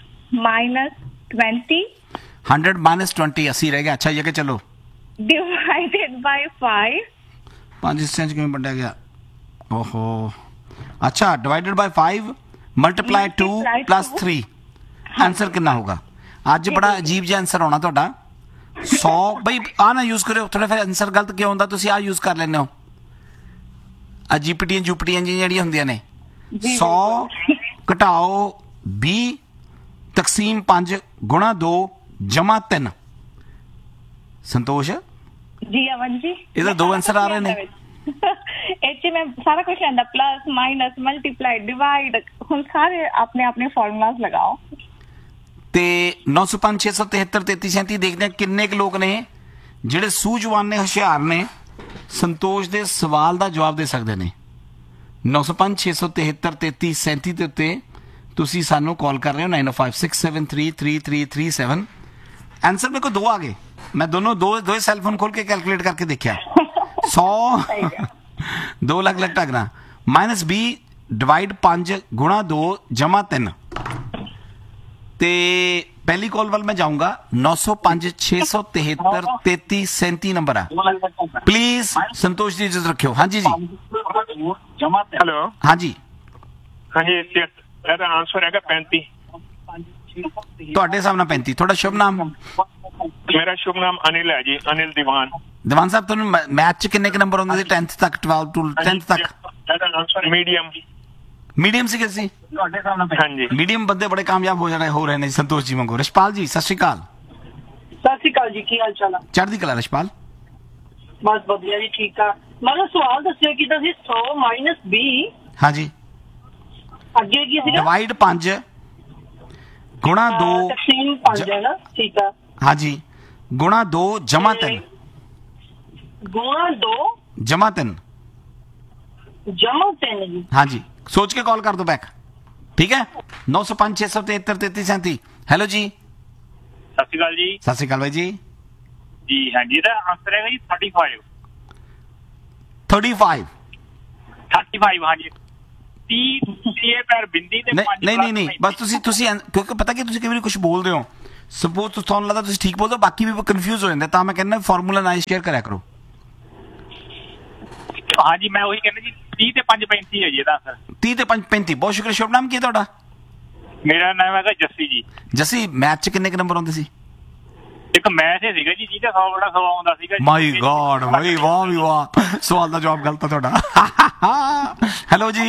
- 20 100 - 20 80 ਰਹਿ ਗਿਆ। ਅੱਛਾ, ਇਹ ਕਿ ਚਲੋ divided by 5 5 ਹਿੱਸਿਆਂ 'ਚ ਕਿਵੇਂ ਵੰਡਿਆ ਗਿਆ? ਓਹੋ, ਅੱਛਾ, divided by 5 multiply 2 plus 3, answer ਕਿੰਨਾ ਹੋਗਾ? ਅੱਜ ਬੜਾ ਅਜੀਬ ਜਿਹਾ ਆਨਸਰ ਆਉਣਾ ਤੁਹਾਡਾ। 100 ਬਈ ਆ ਨਾ ਯੂਜ਼ ਕਰਿਓ ਥੋੜਾ, ਫਿਰ ਆਨਸਰ ਗਲਤ ਕਿਉਂ ਹੁੰਦਾ? ਤੁਸੀਂ ਆ ਯੂਜ਼ ਕਰ ਲੈਂਦੇ ਹੋ, ਜੀਪੀਟੀਆਂ ਜਿਹੜੀਆਂ ਹੁੰਦੀਆਂ ਨੇ। 100 ਘਟਾਓ 20 ਤਕਸੀਮ 5 ਗੁਣਾ 2 ਜਮਾ 3। ਸੰਤੋਸ਼ ਜੀ ਅਮਨ ਜੀ, ਇਹਦੇ ਦੋ ਆਨਸਰ ਆ ਰਹੇ ਨੇ। ਇਹ 'ਚ ਮੈਂ ਸਾਰਾ ਕੁਝ ਲੈਂਦਾ, ਪਲੱਸ ਮਾਈਨਸ ਮਲਟੀਪਲਾਈ ਡਿਵਾਈਡ, ਹੁਣ ਸਾਰੇ ਆਪਣੇ ਫਾਰਮੂਲਾਸ ਲਗਾਓ। ਤੇ 905 673 3337 ਦੇਖਦੇ ਆ ਕਿੰਨੇ ਕੁ ਲੋਕ ਨੇ ਜਿਹੜੇ ਸੂਝਵਾਨ ਨੇ, ਹੁਸ਼ਿਆਰ ਨੇ, ਸੰਤੋਸ਼ ਦੇ ਸਵਾਲ ਦਾ ਜਵਾਬ ਦੇ ਸਕਦੇ ਨੇ। 905 673 3337 ਦੇ ਉੱਤੇ ਤੁਸੀਂ ਸਾਨੂੰ ਕਾਲ ਕਰ ਰਹੇ ਹੋ। 905 673 3337। ਆਨਸਰ ਮੇਰੇ ਕੋਲ ਦੋ ਆ ਗਏ। ਮੈਂ ਦੋ ਸੈੱਲ ਫੋਨ ਖੋਲ ਕੇ ਕੈਲਕੂਲੇਟ ਕਰਕੇ ਦੇਖਿਆ। 100 2 ਲੱਖ ਟਗਣਾ -20 ਡਿਵਾਈਡ 5 ਗੁਣਾ 2 ਜਮਾ 3। ਤੇ ਪਹਿਲੀ ਕਾਲ ਵੱਲ ਮੈਂ ਜਾਊਂਗਾ। 905 673 3337 ਨੰਬਰ ਆ। ਪਲੀਜ਼ ਸੰਤੋਸ਼ ਜੀ ਇਜਾਜ਼ਤ ਰੱਖਿਓ। ਹਾਂਜੀ ਜੀ। ਹੈਲੋ। ਹਾਂਜੀ ਇਹਦਾ ਆਨਸਰ ਹੈਗਾ 35। ਤੁਹਾਡੇ ਹਿਸਾਬ ਨਾਲ 35। ਤੁਹਾਡਾ ਸ਼ੁਭ ਨਾਮ? ਮੇਰਾ ਸ਼ੁਭ ਨਾਮ ਅਨਿਲ ਹੈ ਜੀ, ਅਨਿਲ ਦੀਵਾਨ। ਦੀਵਾਨ ਸਾਹਿਬ, ਤੁਹਾਨੂੰ ਮੈਥ 'ਚ ਕਿੰਨੇ ਕੁ ਨੰਬਰ ਆਉਂਦੇ ਸੀ 10th ਤੱਕ, 12 to 10th ਤੱਕ? ਇਹਦਾ ਆਨਸਰ ਮੀਡੀਅਮ ਸੀਗੇ ਸੀ? ਤੁਹਾਡੇ ਹਿਸਾਬ ਨਾਲ ਹਾਂਜੀ। ਮੀਡੀਅਮ ਬੰਦੇ ਬੜੇ ਕਾਮਯਾਬ ਹੋ ਰਹੇ ਨੇ ਸੰਤੋਸ਼ ਜੀ ਵਾਂਗੂ। ਰਸ਼ਪਾਲ ਜੀ, ਸਤਿ ਸ਼੍ਰੀ ਅਕਾਲ। ਸਤਿ ਸ਼੍ਰੀ ਅਕਾਲ ਜੀ, ਕੀ ਹਾਲ ਚਾਲ ਆ? ਚੜ੍ਹਦੀ ਕਲਾ ਰਸ਼ਪਾਲ। ਬਸ ਵਧੀਆ ਜੀ, ਠੀਕ ਆ। ਮੈਨੂੰ ਸਵਾਲ ਦੱਸਿਓ ਕਿ ਤੁਸੀਂ 100 - 20 ਹਾਂਜੀ ਅੱਗੇ ਕੀ ਸੀਗਾ? ਡਿਵਾਈਡ 5 ਗੁਣਾ 2 ਤਕਸੀਮ 5 ਹੈ ਨਾ? ਠੀਕ ਆ। ਹਾਂਜੀ, ਗੁਣਾ 2 ਜਮਾ 3। ਗੁਣਾ 2 ਜਮਾ 3 ਜੀ। ਹਾਂਜੀ, ਸੋਚ ਕੇ ਕਾਲ ਕਰ ਦੋ ਬੈਕ, ਠੀਕ ਹੈ? 905 673 3337। ਹੈਲੋ ਜੀ, ਸਤਿ ਸ਼੍ਰੀ ਅਕਾਲ ਜੀ। ਸਤਿ ਸ਼੍ਰੀ ਅਕਾਲ ਬਾਈ ਜੀ। ਜੀ ਹਾਂਜੀ, ਇਹਦਾ ਆਨਸਰ ਹੈਗਾ ਜੀ 35 35 35 ਹਾਂਜੀ। 30 ਪੈਰ ਬਿੰਦੀ ਤੇ ਨਹੀਂ ਬਸ ਤੁਸੀਂ ਕਿਉਂਕਿ ਪਤਾ ਕਿ ਤੁਸੀਂ ਕਈ ਵਾਰੀ ਕੁਝ ਬੋਲਦੇ ਹੋ ਸਪੋਜ਼ ਤੁਹਾਨੂੰ ਲੱਗਦਾ ਤੁਸੀਂ ਠੀਕ ਬੋਲਦੇ, ਬਾਕੀ ਵੀ ਕਨਫਿਊਜ਼ ਹੋ ਜਾਂਦੇ, ਤਾਂ ਮੈਂ ਕਹਿੰਦਾ ਫਾਰਮੂਲਾ ਨਾਲ ਸ਼ੇਅਰ ਕਰਿਆ ਕਰੋ। ਹਾਂਜੀ ਮੈਂ ਉਹੀ ਕਹਿੰਦਾ ਜੀ 30 ਤੇ 5 35 ਹੈ ਜੀ ਇਹਦਾ ਸਰ। 30 ਤੇ 5 35। ਬਹੁਤ ਸ਼ੁਕਰੀਆ। ਸ਼ੁਭ ਨਾਮ ਕੀ ਹੈ ਤੁਹਾਡਾ? ਮੇਰਾ ਨਾਮ ਹੈਗਾ ਜੱਸੀ ਜੀ। ਜੱਸੀ, ਮੈਥ 'ਚ ਕਿੰਨੇ ਕੁ ਨੰਬਰ ਆਉਂਦੇ ਸੀ? ਇੱਕ ਮੈਥ ਹੀ ਸੀਗਾ ਜੀ ਜਿਹਦਾ 100 ਬੜਾ 100 ਆਉਂਦਾ ਸੀਗਾ। ਮਾਈ ਗॉड, ਭਾਈ ਵਾਹ ਵੀ ਵਾਹ, ਸਵਾਲ ਦਾ ਜਵਾਬ ਗਲਤ ਆ ਤੁਹਾਡਾ। ਹੈਲੋ ਜੀ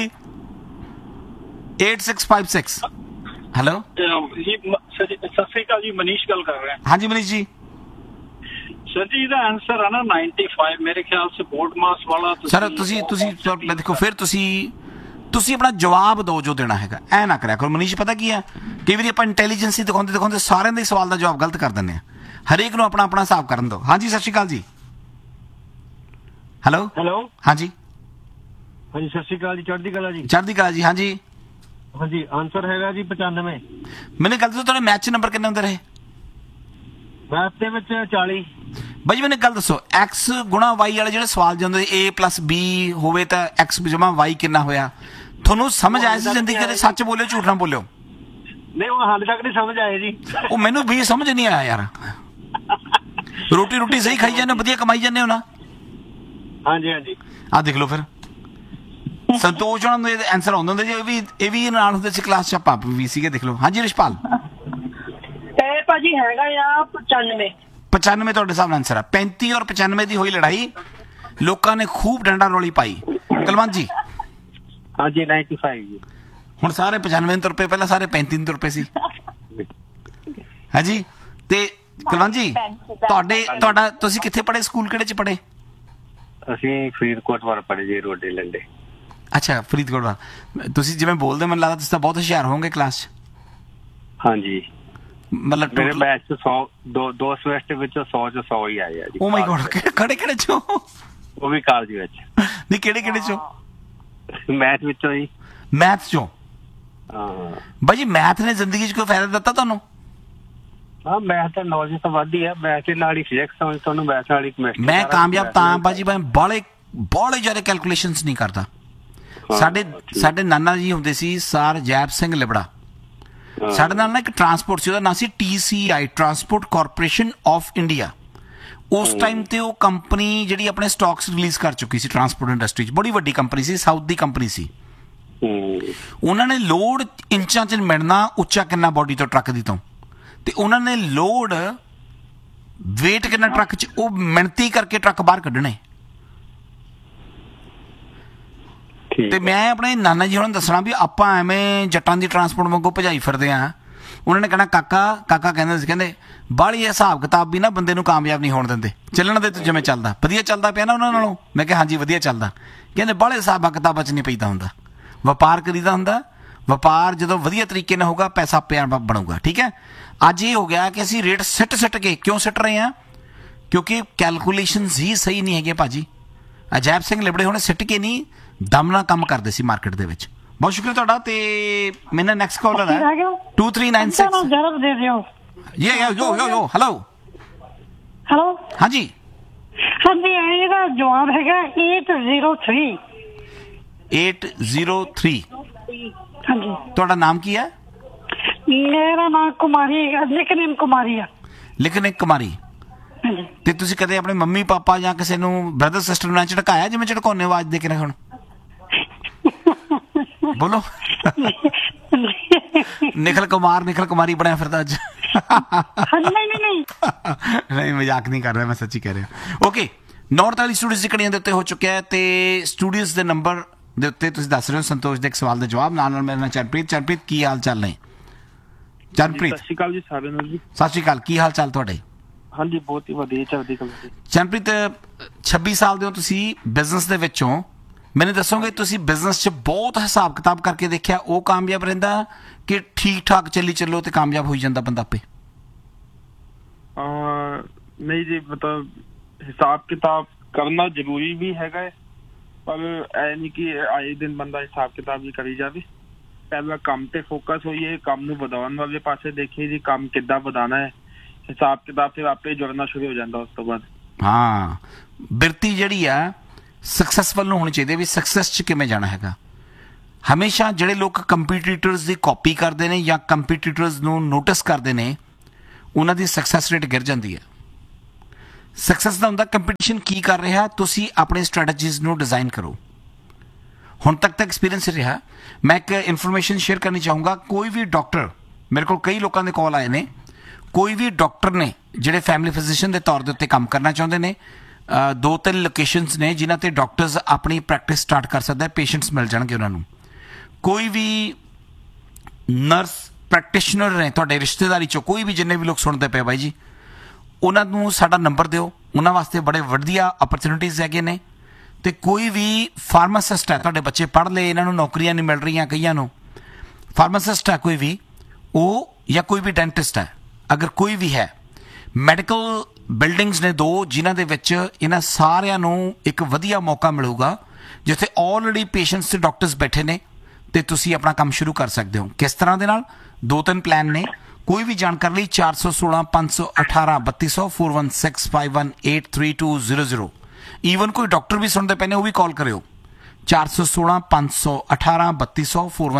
8656। ਹੈਲੋ ਜੀ ਸਤਿ ਸ਼੍ਰੀ ਅਕਾਲ ਜੀ, ਮਨੀਸ਼ ਗੱਲ ਕਰ ਰਿਹਾ। ਹਾਂਜੀ ਮਨੀਸ਼ ਜੀ। ਸਰ ਜੀ ਇਹਦਾ ਆਨਸਰ ਹੈ ਨਾ 95 ਮੇਰੇ ਖਿਆਲ ਸੇ ਬੋਰਡ ਮਾਸ ਵਾਲਾ। ਸਰ ਤੁਸੀਂ ਦੇਖੋ, ਫਿਰ ਤੁਸੀਂ ਆਪਣਾ ਜਵਾਬ ਦਿਓ ਜੋ ਦੇਣਾ ਹੈਗਾ, ਐ ਨਾ ਕਰਿਆ ਕਰੋ ਮਨੀਸ਼। ਪਤਾ ਕੀ ਹੈ, ਕਈ ਵਾਰੀ ਆਪਾਂ ਇੰਟੈਲੀਜੈਂਸੀ ਦਿਖਾਉਂਦੇ ਸਾਰਿਆਂ ਦੇ ਸਵਾਲ ਦਾ ਜਵਾਬ ਗਲਤ ਕਰ ਦਿੰਦੇ ਆ। ਹਰੇਕ ਨੂੰ ਆਪਣਾ ਆਪਣਾ ਹਿਸਾਬ ਕਰਨ ਦਿਓ। ਹਾਂਜੀ ਸਤਿ ਸ਼੍ਰੀ ਅਕਾਲ ਜੀ। ਹੈਲੋ ਹਾਂਜੀ ਹਾਂਜੀ ਸਤਿ ਸ਼੍ਰੀ ਅਕਾਲ ਜੀ, ਚੜ੍ਹਦੀ ਕਲਾ ਜੀ। ਚੜ੍ਹਦੀ ਕਲਾ ਜੀ। ਹਾਂਜੀ ਹਾਂਜੀ ਆਨਸਰ ਹੈਗਾ ਜੀ 95। ਮੈਨੂੰ ਗੱਲ ਦੱਸੋ, ਤੁਹਾਡੇ ਮੈਥ 'ਚ ਨੰਬਰ ਕਿੰਨੇ ਹੁੰਦੇ ਰਹੇ? ਮੈਥ ਦੇ ਵਿੱਚ 40। ਬਾਈ ਮੈਨੂੰ ਗੱਲ ਦੱਸੋ, x ਗੁਣਾ y ਵਾਲੇ ਜਿਹੜੇ ਸਵਾਲ ਜਾਂਦੇ a + b ਹੋਵੇ ਤਾਂ x ਜਮਾ y ਕਿੰਨਾ ਹੋਇਆ? ਤੁਹਾਨੂੰ ਸਮਝ ਆਇਆ ਸੀ ਜ਼ਿੰਦਗੀ ਦੇ? ਸੱਚ ਬੋਲਿਓ, ਝੂਠ ਨਾ ਬੋਲਿਓ। ਨਹੀਂ ਉਹ ਹਾਲੇ ਤੱਕ ਨਹੀਂ ਸਮਝ ਆਏ ਜੀ। ਉਹ ਮੈਨੂੰ ਵੀ ਸਮਝ ਨਹੀਂ ਆਇਆ ਯਾਰ। ਰੋਟੀ ਸਹੀ ਖਾਈ ਜਾਂਦੇ, ਵਧੀਆ ਕਮਾਈ ਜਾਂਦੇ ਹੋ ਨਾ। ਹਾਂਜੀ ਹਾਂਜੀ ਆ ਦੇਖ ਲਓ ਫਿਰ। ਸੰਤੋਸ਼ ਉਹਨਾਂ ਨੂੰ ਇਹਦੇ ਆਨਸਰ ਆਉਂਦੇ ਹੁੰਦੇ ਜੀ, ਇਹ ਵੀ ਨਾਲ ਹੁੰਦੇ ਸੀ ਕਲਾਸ 'ਚ, ਆਪਾਂ ਵੀ ਸੀਗੇ। ਦੇਖ ਲਓ। ਹਾਂਜੀ ਰਿਸ਼ਪਾਲ। ਇਹ ਭਾਜੀ ਹੈਗਾ ਆ 95। 95 ਤੁਹਾਡੇ ਹਿਸਾਬ ਨਾਲ ਆਨਸਰ ਆ। 35 ਔਰ 95 ਦੀ ਹੋਈ ਲੜਾਈ, ਲੋਕਾਂ ਨੇ ਖੂਬ ਡੰਡਾ ਰੋਲੀ ਪਾਈ। ਕਲਵੰਤ ਜੀ। ਹਾਂਜੀ 95 ਜੀ। ਹੁਣ ਸਾਰੇ 95 ਤੁਰ ਪਏ, ਪਹਿਲਾਂ ਸਾਰੇ 35 ਤੁਰ ਪਏ ਸੀ। ਹਾਂਜੀ ਤੇ ਕਲਵੰਤ ਜੀ, ਤੁਹਾਡਾ ਤੁਸੀਂ ਕਿੱਥੇ ਪੜ੍ਹੇ? ਸਕੂਲ ਕਿਹੜੇ 'ਚ ਪੜ੍ਹੇ? ਅਸੀਂ ਫਰੀਦਕੋਟ ਵਾਰ ਪੜ੍ਹੇ ਜੀ, ਰੋਡੇ ਲੰਡੇ। ਅੱਛਾ ਫਰੀਦਕੋਟ ਵਾਰ। ਤੁਸੀਂ ਜਿਵੇਂ ਬੋਲਦੇ, ਮੈਨੂੰ ਲੱਗਦਾ ਤੁਸੀਂ ਤਾਂ ਬਹੁਤ ਹੁਸ਼ਿਆਰ ਹੋਵੋਗੇ ਕਲਾਸ 'ਚ। ਹਾਂਜੀ ਮਤਲਬ ਮੇਰੇ ਬੈਚ 'ਚ 100 ਦੋ ਸਮੈਸਟਰ ਵਿੱਚੋਂ 100 'ਚ 100 ਹੀ ਆਏ ਆ ਜੀ। ਓ ਮਾਈ ਗॉड, ਕਿਹੜੇ ਚੋਂ? ਉਹ ਵੀ ਕਾਲਜ ਵਿੱਚ। ਨਹੀਂ ਕਿਹੜੇ ਚੋਂ? ਮੈਥ ਵਿੱਚੋਂ ਜੀ। ਮੈਥ ਚੋਂ? ਹਾਂ ਬਾਈ ਜੀ, ਮੈਥ ਨੇ ਜ਼ਿੰਦਗੀ 'ਚ ਕੋਈ ਫਾਇਦਾ ਦਿੱਤਾ ਤੁਹਾਨੂੰ? ਹਾਂ ਮੈਥ ਤਾਂ ਨੌਲੇਜ ਤਾਂ ਵੱਧ ਹੀ ਆ। ਮੈਥ ਨਾਲ ਹੀ ਫਿਜ਼ਿਕਸ ਸਮਝ ਤੁਹਾਨੂੰ, ਮੈਥ ਨਾਲ ਹੀ ਕੈਮਿਸਟਰੀ। ਮੈਂ ਕਾਮਯਾਬ ਤਾਂ ਬਾਜੀ, ਮੈਂ ਬਾਹਲੇ ਜ਼ਿਆਦਾ ਕੈਲਕੂਲੇਸ਼ਨਸ ਨਹੀਂ ਕਰਦਾ। ਸਾਡੇ ਨਾਨਾ ਜੀ ਹੁੰਦੇ ਸੀ ਸਰ ਜੈਪ ਸਿੰਘ ਲਿਬੜਾ। ਸਾਡੇ ਨਾਲ ਨਾ ਇੱਕ ਟਰਾਂਸਪੋਰਟ ਸੀ, ਉਹਦਾ ਨਾਂ ਸੀ TCI, transport corporation of India. ਉਸ ਟਾਈਮ ਤੇ ਉਹ ਕੰਪਨੀ ਜਿਹੜੀ ਆਪਣੇ ਸਟਾਕਸ ਰਿਲੀਜ਼ ਕਰ ਚੁੱਕੀ ਸੀ ਟਰਾਂਸਪੋਰਟ ਇੰਡਸਟਰੀ 'ਚ। ਬੜੀ ਵੱਡੀ ਕੰਪਨੀ ਸੀ, ਸਾਊਥ ਦੀ ਕੰਪਨੀ ਸੀ। ਉਹਨਾਂ ਨੇ ਲੋਡ ਇੰਚਾਂ 'ਚ ਮਿਲਣਾ, ਉੱਚਾ ਕਿੰਨਾ ਬੋਡੀ ਤੋਂ, ਟਰੱਕ ਦੀ ਤੋਂ, ਤੇ ਉਹਨਾਂ ਨੇ ਲੋਡ ਵੇਟ ਕਿੰਨਾ ਟਰੱਕ 'ਚ, ਉਹ ਮਿਣਤੀ ਕਰਕੇ ਟਰੱਕ ਬਾਹਰ ਕੱਢਣੇ। ਤੇ ਮੈਂ ਆਪਣੇ ਨਾਨਾ ਜੀ ਉਹਨਾਂ ਨੂੰ ਦੱਸਣਾ ਵੀ ਆਪਾਂ ਐਵੇਂ ਜੱਟਾਂ ਦੀ ਟਰਾਂਸਪੋਰਟ ਵਾਂਗੂ ਭਜਾਈ ਫਿਰਦੇ ਆ। ਉਹਨਾਂ ਨੇ ਕਹਿਣਾ ਕਾਕਾ ਕਹਿੰਦੇ ਸੀ, ਕਹਿੰਦੇ ਬਾਹਲੀ ਹਿਸਾਬ ਕਿਤਾਬ ਵੀ ਨਾ ਬੰਦੇ ਨੂੰ ਕਾਮਯਾਬ ਨਹੀਂ ਹੋਣ ਦਿੰਦੇ। ਚੱਲਣ ਦੇ ਤੂੰ ਜਿਵੇਂ ਚੱਲਦਾ, ਵਧੀਆ ਚੱਲਦਾ ਪਿਆ ਨਾ ਉਹਨਾਂ ਨਾਲੋਂ। ਮੈਂ ਕਿਹਾ ਹਾਂਜੀ ਵਧੀਆ ਚੱਲਦਾ। ਕਹਿੰਦੇ ਬਾਹਲੇ ਹਿਸਾਬਾਂ ਕਿਤਾਬਾਂ 'ਚ ਨਹੀਂ ਪਈਦਾ ਹੁੰਦਾ, ਵਪਾਰ ਕਰੀਦਾ ਹੁੰਦਾ। ਵਪਾਰ ਜਦੋਂ ਵਧੀਆ ਤਰੀਕੇ ਨਾਲ ਹੋਊਗਾ, ਪੈਸਾ ਆਪੇ ਬਣੂਗਾ। ਠੀਕ ਹੈ। ਅੱਜ ਇਹ ਹੋ ਗਿਆ ਕਿ ਅਸੀਂ ਰੇਟ ਸਿੱਟ ਕੇ, ਕਿਉਂ ਸਿੱਟ ਰਹੇ ਹਾਂ? ਕਿਉਂਕਿ ਕੈਲਕੂਲੇਸ਼ਨਸ ਹੀ ਸਹੀ ਨਹੀਂ ਹੈਗੇ ਭਾਜੀ। ਅਜੈਬ ਸਿੰਘ ਲਿਬੜੇ ਹੋਣੇ ਸਿੱਟ ਕੇ ਨਹੀਂ, ਦਮ ਨਾਲ ਕੰਮ ਕਰਦੇ ਸੀ ਮਾਰਕੀਟ ਦੇ ਵਿੱਚ। ਬਹੁਤ ਸ਼ੁਕਰੀਆ ਤੁਹਾਡਾ। ਤੇ ਮੇਰਾ ਨੈਕਸਟ ਕਾਲਰ ਹੈ 2396। ਜਰਬ ਦੇ ਦਿਓ। ਯੋ ਹੈਲੋ ਹਾਂਜੀ ਹਾਂਜੀ ਇਹਦਾ ਜਵਾਬ ਹੈਗਾ 803। 803। ਹਾਂਜੀ ਤੁਹਾਡਾ ਨਾਮ ਕੀ ਹੈ? ਮੇਰਾ ਨਾਮ ਕੁਮਾਰੀ, ਨਿਕਨੇਮ ਕੁਮਾਰੀ ਆ। ਲਿਖਨੇ ਕੁਮਾਰੀ। ਹਾਂਜੀ। ਤੇ ਤੁਸੀਂ ਕਦੇ ਆਪਣੇ ਮੰਮੀ ਪਾਪਾ ਜਾਂ ਕਿਸੇ ਨੂੰ ਬ੍ਰਦਰ ਸਿਸਟਰ ਨੂੰ ਝਟਕਾਇਆ ਜਿਵੇਂ ਝਟਕਾਉਣੇ ਆਵਾਜ਼ ਦੇ ਕੇ ਨਾ? ਹੁਣ ਬੋਲੋ। ਨਿਖਲ ਕੁਮਾਰੀ ਬਣਿਆ ਫਿਰਦਾ ਅੱਜ। ਨਹੀਂ ਮਜ਼ਾਕ ਨਹੀਂ ਕਰ ਰਿਹਾ, ਮੈਂ ਸੱਚੀ ਕਹਿ ਰਿਹਾ। ਓਕੇ, ਨਾਰਥ ਵਾਲੀ ਸਟੂਡੀਓਜ਼ ਦੀ ਕੜੀਆਂ ਦੇ ਉੱਤੇ ਹੋ ਚੁੱਕਿਆ ਹੈ ਤੇ ਸਟੂਡੀਓਜ਼ ਦੇ ਨੰਬਰ ਦੇ ਉੱਤੇ ਤੁਸੀਂ ਦੱਸ ਰਹੇ ਹੋ ਸੰਤੋਸ਼ ਦੇ ਇੱਕ ਸਵਾਲ ਦੇ ਜਵਾਬ। ਨਾਲ ਮੇਰੇ ਨਾਲ ਚਰਨਪ੍ਰੀਤ ਕੀ ਹਾਲ ਚਾਲ ਨੇ? ਚਰਨਪ੍ਰੀਤ ਸਤਿ ਸ਼੍ਰੀ ਅਕਾਲ ਜੀ ਸਾਰਿਆਂ ਨੂੰ ਜੀ। ਸਤਿ ਸ਼੍ਰੀ ਅਕਾਲ, ਕੀ ਹਾਲ ਚਾਲ ਤੁਹਾਡੇ? ਹਾਂਜੀ ਬਹੁਤ ਹੀ ਵਧੀਆ, ਚੜ੍ਹਦੀ ਕਲਾ ਜੀ। ਚਰਨਪ੍ਰੀਤ 26 ਸਾਲ ਦੇ ਹੋ ਤੁਸੀਂ ਬਿਜ਼ਨਸ ਦੇ ਵਿੱਚੋਂ। ਮੈਨੂੰ ਦੱਸੋਗੇ ਤੁਸੀਂ ਬਿਜ਼ਨਸ 'ਚ ਬਹੁਤ ਹਿਸਾਬ ਕਿਤਾਬ ਕਰਕੇ ਦੇਖਿਆ, ਉਹ ਕਾਮਯਾਬ ਰਹਿੰਦਾ ਕਿ ਠੀਕ ਠਾਕ ਚੱਲੋ ਤੇ ਕਾਮਯਾਬ ਹੋਈ ਜਾਂਦਾ ਬੰਦਾ ਆਪੇ? ਨਹੀਂ ਜੀ, ਮਤਲਬ ਹਿਸਾਬ ਕਿਤਾਬ ਕਰਨਾ ਜ਼ਰੂਰੀ ਵੀ ਹੈਗਾ ਹੈ, ਪਰ ਇਹ ਨਹੀਂ ਕਿ ਆਏ ਦਿਨ ਬੰਦਾ ਹਿਸਾਬ ਕਿਤਾਬ ਵੀ ਕਰੀ ਜਾਵੇ। ਪਹਿਲਾਂ ਕੰਮ ਤੇ ਫੋਕਸ ਹੋਈਏ, ਕੰਮ ਨੂੰ ਵਧਾਉਣ ਵਾਲੇ ਪਾਸੇ ਦੇਖੀਏ ਜੀ, ਕੰਮ ਕਿੱਦਾਂ ਵਧਾਉਣਾ ਹੈ। ਹਿਸਾਬ ਕਿਤਾਬ ਫਿਰ ਆਪੇ ਜੁੜਨਾ ਸ਼ੁਰੂ ਹੋ ਜਾਂਦਾ ਉਸ ਤੋਂ ਬਾਅਦ। ਹਾਂ, ਬਿਰਤੀ ਜਿਹੜੀ ਆ ਸਕਸੈਸਫੁਲ ਨੂੰ ਹੋਣੀ ਚਾਹੀਦੀ ਵੀ ਸਕਸੈਸ 'ਚ ਕਿਵੇਂ ਜਾਣਾ ਹੈਗਾ। ਹਮੇਸ਼ਾ ਜਿਹੜੇ ਲੋਕ ਕੰਪੀਟੀਟਰਸ ਦੀ ਕਾਪੀ ਕਰਦੇ ਨੇ ਜਾਂ ਕੰਪੀਟੀਟਰਸ ਨੂੰ ਨੋਟਿਸ ਕਰਦੇ ਨੇ, ਉਹਨਾਂ ਦੀ ਸਕਸੈਸ ਰੇਟ ਗਿਰ ਜਾਂਦੀ ਹੈ। ਸਕਸੈਸ ਦਾ ਹੁੰਦਾ ਕੰਪੀਟੀਸ਼ਨ ਕੀ ਕਰ ਰਿਹਾ, ਤੁਸੀਂ ਆਪਣੇ ਸਟ੍ਰੈਟਜੀਜ਼ ਨੂੰ ਡਿਜ਼ਾਈਨ ਕਰੋ। ਹੁਣ ਤੱਕ ਤਾਂ ਐਕਸਪੀਰੀਅੰਸ ਰਿਹਾ। ਮੈਂ ਇੱਕ ਇਨਫੋਰਮੇਸ਼ਨ ਸ਼ੇਅਰ ਕਰਨੀ ਚਾਹੂੰਗਾ, ਕੋਈ ਵੀ ਡਾਕਟਰ, ਮੇਰੇ ਕੋਲ ਕਈ ਲੋਕਾਂ ਦੇ ਕਾਲ ਆਏ ਨੇ, ਕੋਈ ਵੀ ਡਾਕਟਰ ਨੇ ਜਿਹੜੇ ਫੈਮਿਲੀ ਫਿਜ਼ੀਸ਼ੀਅਨ ਦੇ ਤੌਰ ਦੇ ਉੱਤੇ ਕੰਮ ਕਰਨਾ ਚਾਹੁੰਦੇ ਨੇ, 2-3 ਲੋਕੇਸ਼ਨਸ ਨੇ ਜਿਨ੍ਹਾਂ ਤੇ ਡਾਕਟਰਸ ਆਪਣੀ ਪ੍ਰੈਕਟਿਸ ਸਟਾਰਟ ਕਰ ਸਕਦਾ, ਪੇਸ਼ੈਂਟਸ ਮਿਲ ਜਾਣਗੇ ਉਹਨਾਂ ਨੂੰ। ਕੋਈ ਵੀ ਨਰਸ ਪ੍ਰੈਕਟੀਸ਼ਨਰ ਨੇ ਤੁਹਾਡੇ ਰਿਸ਼ਤੇਦਾਰੀ 'ਚੋਂ, ਕੋਈ ਵੀ ਜਿੰਨੇ ਵੀ ਲੋਕ ਸੁਣਦੇ ਪਏ ਬਾਈ ਜੀ, ਉਹਨਾਂ ਨੂੰ ਸਾਡਾ ਨੰਬਰ ਦਿਓ, ਉਹਨਾਂ ਵਾਸਤੇ ਬੜੇ ਵਧੀਆ ਅਪਰਚੁਨਿਟੀਜ਼ ਹੈਗੇ ਨੇ। ਤੇ ਕੋਈ ਵੀ ਫਾਰਮਾਸਿਸਟ ਹੈ, ਤੁਹਾਡੇ ਬੱਚੇ ਪੜ੍ਹ ਲਏ, ਇਹਨਾਂ ਨੂੰ ਨੌਕਰੀਆਂ ਨਹੀਂ ਮਿਲ ਰਹੀਆਂ ਕਈਆਂ ਨੂੰ, ਫਾਰਮਾਸਿਸਟ ਹੈ ਕੋਈ ਵੀ ਉਹ, ਜਾਂ ਕੋਈ ਵੀ ਡੈਂਟਿਸਟ ਹੈ, ਅਗਰ ਕੋਈ ਵੀ ਹੈ, ਮੈਡੀਕਲ ਬਿਲਡਿੰਗਸ ਨੇ 2 ਜਿਨ੍ਹਾਂ ਦੇ ਵਿੱਚ ਇਹਨਾਂ ਸਾਰਿਆਂ ਨੂੰ ਇੱਕ ਵਧੀਆ ਮੌਕਾ ਮਿਲੂਗਾ ਜਿੱਥੇ ਆਲਰੇਡੀ ਪੇਸ਼ੈਂਟਸ ਤੇ ਡਾਕਟਰਸ ਬੈਠੇ ਨੇ, ਤੇ ਤੁਸੀਂ ਆਪਣਾ ਕੰਮ ਸ਼ੁਰੂ ਕਰ ਸਕਦੇ ਹੋ। ਕਿਸ ਤਰ੍ਹਾਂ ਦੇ ਨਾਲ? 2-3 ਪਲਾਨ ਨੇ। ਕੋਈ ਵੀ ਜਾਣਕਾਰੀ ਲਈ 416 518 3200 4165183200। ਈਵਨ ਕੋਈ ਡਾਕਟਰ ਵੀ ਸੁਣਦੇ ਪਏ ਨੇ, ਉਹ ਵੀ ਕਾਲ ਕਰਿਓ 416 518 3200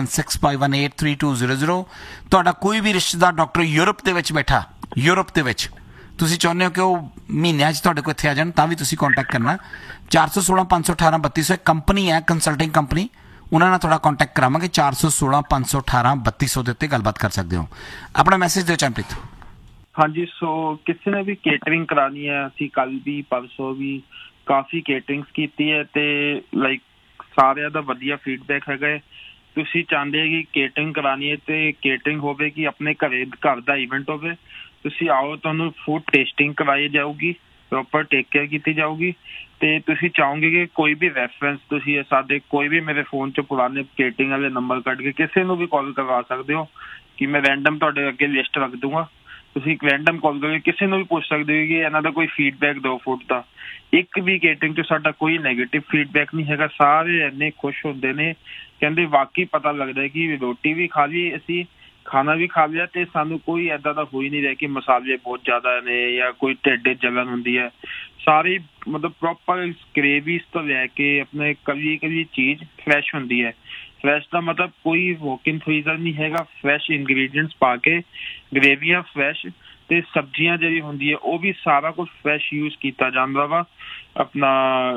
4165183200। ਤੁਹਾਡਾ ਕੋਈ ਵੀ ਰਿਸ਼ਤੇਦਾਰ ਡਾਕਟਰ ਯੂਰਪ ਦੇ ਵਿੱਚ ਬੈਠਾ, ਯੂਰਪ ਦੇ ਵਿੱਚ ਤੁਸੀਂ ਚਾਹੁੰਦੇ ਹੋ ਕਿ ਉਹ ਮਹੀਨਿਆਂ 'ਚ ਤੁਹਾਡੇ ਕੋਲ ਇੱਥੇ ਆ ਜਾਣ, ਤਾਂ ਵੀ ਤੁਸੀਂ ਕੰਟੈਕਟ ਕਰਨਾ 416 518 3200। ਕੰਪਨੀ ਹੈ, ਕੰਸਲਟਿੰਗ ਕੰਪਨੀ, ਉਹਨਾਂ ਨਾਲ ਤੁਹਾਡਾ ਕੰਟੈਕਟ ਕਰਾਵਾਂਗੇ। 416 518 3200 ਦੇ ਉੱਤੇ ਗੱਲਬਾਤ ਕਰ ਸਕਦੇ ਹੋ। ਆਪਣਾ ਮੈਸੇਜ ਦਿਓ ਚੰਪ੍ਰੀਤ। ਹਾਂਜੀ, ਸੋ ਕਿਸੇ ਨੇ ਵੀ ਕੇਟਰਿੰਗ ਕਰਾਣੀ ਹੈ, ਅਸੀਂ ਕੱਲ ਵੀ ਪਰਸੋਂ ਵੀ ਕਾਫੀ ਕੇਟਰਿੰਗਸ ਕੀਤੀ ਹੈ ਤੇ ਲਾਈਕ ਸਾਰਿਆਂ ਦਾ ਵਧੀਆ ਫੀਡਬੈਕ ਹੈਗਾ ਹੈ। ਤੁਸੀਂ ਚਾਹੁੰਦੇ ਕਿ ਕੇਟਰਿੰਗ ਕਰਾਣੀ ਹੈ ਤੇ ਕੇਟਰਿੰਗ ਹੋਵੇ ਕਿ ਆਪਣੇ ਘਰ ਦਾ ਇਵੈਂਟ ਹੋਵੇ, ਤੁਸੀਂ ਆਓ, ਤੁਹਾਨੂੰ ਫੂਡ ਟੇਸਟਿੰਗ ਕਰਵਾਈ ਜਾਊਗੀ, ਪ੍ਰੋਪਰ ਟੇਕ ਕੇਅਰ ਕੀਤੀ ਜਾਊਗੀ। ਤੇ ਤੁਸੀਂ ਚਾਹੋਗੇ ਕਿ ਕੋਈ ਵੀ ਰੈਫਰੈਂਸ ਤੁਸੀਂ ਸਾਡੇ ਕੋਈ ਵੀ ਮੇਰੇ ਫੋਨ 'ਚ ਪੁਰਾਣੇ ਕੇਟਰਿੰਗ ਵਾਲੇ ਨੰਬਰ ਕੱਢ ਕੇ ਕਿਸੇ ਨੂੰ ਵੀ ਕਾਲ ਕਰਵਾ ਸਕਦੇ ਹੋ ਕਿ ਮੈਂ ਰੈਂਡਮ ਤੁਹਾਡੇ ਅੱਗੇ ਲਿਸਟ ਰੱਖ ਦੂੰਗਾ। ਤੁਸੀਂ ਇੱਕ ਰੈਂਡਮ ਕਾਲ ਕਰਕੇ ਕਿਸੇ ਨੂੰ ਵੀ ਪੁੱਛ ਸਕਦੇ ਹੋ ਕਿ ਇਹਨਾਂ ਦਾ ਕੋਈ ਫੀਡਬੈਕ ਦਿਓ ਫੂਡ ਦਾ। ਇੱਕ ਵੀ ਕੇਟਰਿੰਗ 'ਚ ਸਾਡਾ ਕੋਈ ਨੈਗੇਟਿਵ ਫੀਡਬੈਕ ਨਹੀਂ ਹੈਗਾ। ਸਾਰੇ ਇੰਨੇ ਖੁਸ਼ ਹੁੰਦੇ ਨੇ, ਕਹਿੰਦੇ ਵਾਕਈ ਪਤਾ ਲੱਗਦਾ ਕਿ ਰੋਟੀ ਵੀ ਖਾ ਲਈ, ਅਸੀਂ ਖਾਣਾ ਵੀ ਖਾ ਲਿਆ ਤੇ ਸਾਨੂੰ ਕੋਈ ਏਦਾਂ ਦਾ ਹੋ ਹੀ ਨਹੀਂ ਰਿਹਾ ਕਿ ਮਸਾਲੇ ਬਹੁਤ ਜ਼ਿਆਦਾ ਨੇ ਜਾਂ ਕੋਈ ਢਿੱਡ ਜਲਨ ਹੁੰਦੀ ਹੈ। ਸਾਰੀ ਮਤਲਬ ਪ੍ਰੋਪਰ ਗ੍ਰੇਵੀਜ਼ ਤੋਂ ਲੈ ਕੇ ਆਪਣੇ ਕਵੀ ਚੀਜ਼ ਫਰੈਸ਼ ਹੁੰਦੀ ਹੈ। ਫਰੈਸ਼ ਦਾ ਮਤਲਬ ਕੋਈ ਵੋਕਿੰਗ ਫਰੀਜ਼ਰ ਨਹੀਂ ਹੈਗਾ, ਫਰੈਸ਼ ਇੰਗਰੀਡੀਐਂਟਸ ਪਾ ਕੇ ਗ੍ਰੇਵੀਆਂ ਫਰੈਸ਼ ਤੇ ਸਬਜ਼ੀਆਂ ਜਿਹੜੀ ਹੁੰਦੀ ਹੈ ਉਹ ਵੀ ਸਾਰਾ ਕੁਝ ਫਰੈਸ਼ ਯੂਜ਼ ਕੀਤਾ ਜਾਂਦਾ ਵਾ। ਆਪਣਾ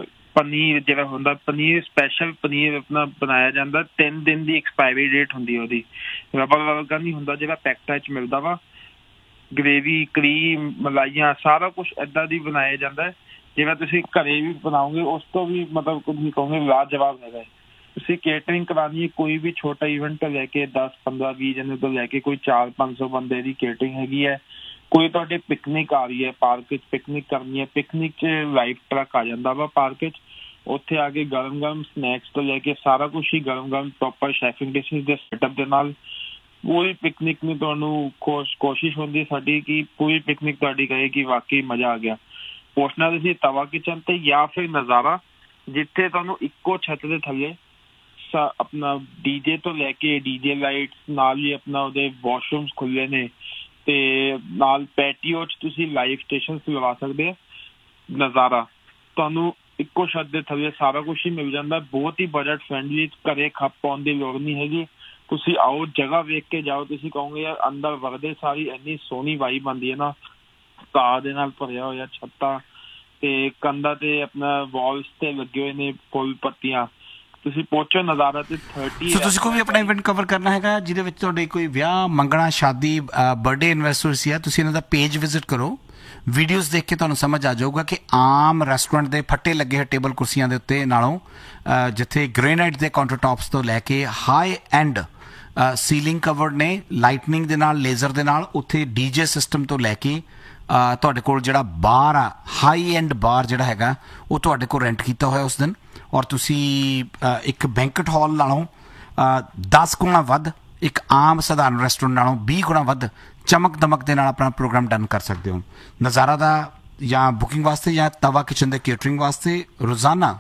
ਪਨੀਰ ਜਿਹੜਾ ਹੁੰਦਾ, ਪਨੀਰ ਸਪੈਸ਼ਲ ਪਨੀਰ ਆਪਣਾ ਬਣਾਇਆ ਜਾਂਦਾ, 3 ਦਿਨ ਦੀ ਐਕਸਪਾਇਰੀ ਡੇਟ ਹੁੰਦੀ ਹੈ ਉਹਦੀ, ਰਬੜ ਵਰਗਾ ਨਹੀਂ ਹੁੰਦਾ ਜਿਹੜਾ ਪੈਕਟਾਂ 'ਚ ਮਿਲਦਾ ਵਾ। ਗ੍ਰੇਵੀ, ਕਰੀਮ, ਮਲਾਈਆਂ ਸਾਰਾ ਕੁਝ ਏਦਾਂ ਦੀ ਬਣਾਇਆ ਜਾਂਦਾ। ਜਿਵੇਂ ਤੁਸੀਂ ਘਰੇ ਵੀ ਬਣਾਓਗੇ ਉਸ ਤੋਂ ਵੀ ਮਤਲਬ ਤੁਸੀਂ ਕਹੋਗੇ ਲਾਜਵਾਬ ਹੈਗਾ। ਤੁਸੀਂ ਕੇਟਰਿੰਗ ਕਰਾਉਣੀ ਹੈ, ਕੋਈ ਵੀ ਛੋਟਾ ਇਵੈਂਟ ਤੋਂ ਲੈ ਕੇ 10, 15, 20 ਜਣੇ ਤੋਂ ਲੈ ਕੇ ਕੋਈ 400-500 ਬੰਦੇ ਦੀ ਕੇਟਰਿੰਗ ਹੈਗੀ ਹੈ। ਕੋਈ ਤੁਹਾਡੇ ਪਿਕਨਿਕ ਆ ਰਹੀ ਹੈ, ਪਾਰਕ ਵਿੱਚ ਪਿਕਨਿਕ ਕਰਨੀ ਹੈ, ਪਿਕਨਿਕ 'ਚ ਲਾਈਵ ਟਰੱਕ ਆ ਜਾਂਦਾ ਵਾ ਪਾਰਕ 'ਚ, ਉੱਥੇ ਆ ਕੇ ਗਰਮ ਸਨੈਕਸ ਤੋਂ ਲੈ ਕੇ ਸਾਰਾ ਕੁਛ ਹੀ ਗਰਮ ਪ੍ਰੋਪਰ ਸ਼ੈਫਿੰਗ ਡਿਸ਼ਿਸ ਦੇ ਸੈਟਅਪ ਦੇ ਨਾਲ ਪੂਰੀ ਪਿਕਨਿਕ ਨੂੰ ਤੁਹਾਨੂੰ ਕੋਸ਼ਿਸ਼ ਹੁੰਦੀ ਸਾਡੀ ਕਿ ਪੂਰੀ ਪਿਕਨਿਕ ਤੁਹਾਡੀ ਕਹੇ ਕਿ ਵਾਕਈ ਮਜ਼ਾ ਆ ਗਿਆ। ਪਹੁੰਚਣਾ ਤੁਸੀਂ ਤਵਾ ਕਿਚਨ ਤੇ ਜਾਂ ਫਿਰ ਨਜ਼ਾਰਾ, ਜਿੱਥੇ ਤੁਹਾਨੂੰ ਇੱਕੋ ਛੱਤ ਦੇ ਥੱਲੇ ਆਪਣਾ ਡੀਜੇ ਤੋਂ ਲੈ ਕੇ ਡੀਜੇ ਲਾਈਟਸ ਨਾਲ ਹੀ ਆਪਣਾ ਉਹਦੇ ਵਾਸ਼ਰੂਮਸ ਖੁੱਲੇ ਨੇ ਤੇ ਨਾਲ ਪੈਟੀਓ 'ਚ ਤੁਸੀਂ ਲਾਈਵ ਸਟੇਸ਼ਨ ਲਗਾ ਸਕਦੇ ਹੋ। ਨਜ਼ਾਰਾ ਤੁਹਾਨੂੰ ਇੱਕੋ ਛੱਤ ਦੇ ਥੱਲੇ ਸਾਰਾ ਕੁਛ ਹੀ ਮਿਲ ਜਾਂਦਾ, ਬਹੁਤ ਹੀ ਬਜਟ ਫਰੈਂਡਲੀ, ਘਰੇ ਖੱਪ ਪਾਉਣ ਦੀ ਲੋੜ ਨਹੀਂ ਹੈਗੀ। ਤੁਸੀਂ ਆਓ, ਜਗ੍ਹਾ ਵੇਖ ਕੇ ਜਾਓ, ਤੁਸੀਂ ਕਹੋਗੇ ਯਾਰ ਅੰਦਰ ਵਗਦੇ ਸਾਰੀ ਇੰਨੀ ਸੋਹਣੀ ਵਾਈਬ ਆਉਂਦੀ ਹੈ ਨਾ, ਘਾਹ ਦੇ ਨਾਲ ਭਰਿਆ ਹੋਇਆ ਛੱਤਾਂ ਤੇ ਕੰਧਾਂ ਤੇ ਆਪਣਾ ਵਾਲਸ ਤੇ ਲੱਗੇ ਹੋਏ ਨੇ ਫੁੱਲ ਪੱਤੀਆਂ। ਤੁਸੀਂ ਪਹੁੰਚੋ ਨਜ਼ਾਰਾ ਤੇ 30। ਸੋ ਤੁਸੀਂ ਕੋਈ ਵੀ ਆਪਣਾ ਇਵੈਂਟ ਕਵਰ ਕਰਨਾ ਹੈਗਾ ਜਿਹਦੇ ਵਿੱਚ ਤੁਹਾਡੇ ਕੋਈ ਵਿਆਹ, ਮੰਗਣਾ, ਸ਼ਾਦੀ, ਬਰਥਡੇ ਐਨਵਰਸਰੀ ਹੈ, ਤੁਸੀਂ ਇਹਨਾਂ ਦਾ ਪੇਜ ਵਿਜ਼ਿਟ ਕਰੋ। ਵੀਡੀਓਜ਼ ਦੇਖ ਕੇ ਤੁਹਾਨੂੰ ਸਮਝ ਆ ਜਾਊਗਾ ਕਿ ਆਮ ਰੈਸਟੋਰੈਂਟ ਦੇ ਫੱਟੇ ਲੱਗੇ ਹੋਏ ਟੇਬਲ ਕੁਰਸੀਆਂ ਦੇ ਉੱਤੇ ਨਾਲੋਂ ਜਿੱਥੇ ਗ੍ਰੇਨਾਈਟ ਦੇ ਕਾਊਂਟਰ ਟਾਪਸ ਤੋਂ ਲੈ ਕੇ ਹਾਈ ਐਂਡ ਸੀਲਿੰਗ ਕਵਰਡ ਨੇ ਲਾਈਟਨਿੰਗ ਦੇ ਨਾਲ, ਲੇਜ਼ਰ ਦੇ ਨਾਲ, ਉੱਥੇ ਡੀਜੇ ਸਿਸਟਮ ਤੋਂ ਲੈ ਕੇ ਤੁਹਾਡੇ ਕੋਲ ਜਿਹੜਾ ਬਾਰ ਆ, ਹਾਈ ਐਂਡ ਬਾਰ ਜਿਹੜਾ ਹੈਗਾ ਉਹ ਤੁਹਾਡੇ ਕੋਲ ਰੈਂਟ ਕੀਤਾ ਹੋਇਆ ਉਸ ਦਿਨ। ਔਰ ਤੁਸੀਂ ਇੱਕ ਬੈਂਕਟ ਹਾਲ ਨਾਲੋਂ 10 ਗੁਣਾ ਵੱਧ, ਇੱਕ ਆਮ ਸਧਾਰਨ ਰੈਸਟੋਰੈਂਟ ਨਾਲੋਂ 20 ਗੁਣਾ ਵੱਧ ਚਮਕ ਦਮਕ ਦੇ ਨਾਲ ਆਪਣਾ ਪ੍ਰੋਗਰਾਮ ਡਨ ਕਰ ਸਕਦੇ ਹੋ। ਨਜ਼ਾਰਾ ਦਾ ਜਾਂ ਬੁਕਿੰਗ ਵਾਸਤੇ ਜਾਂ ਤਵਾ ਕਿਚਨ ਦੇ ਕੇਟਰਿੰਗ ਵਾਸਤੇ ਰੋਜ਼ਾਨਾ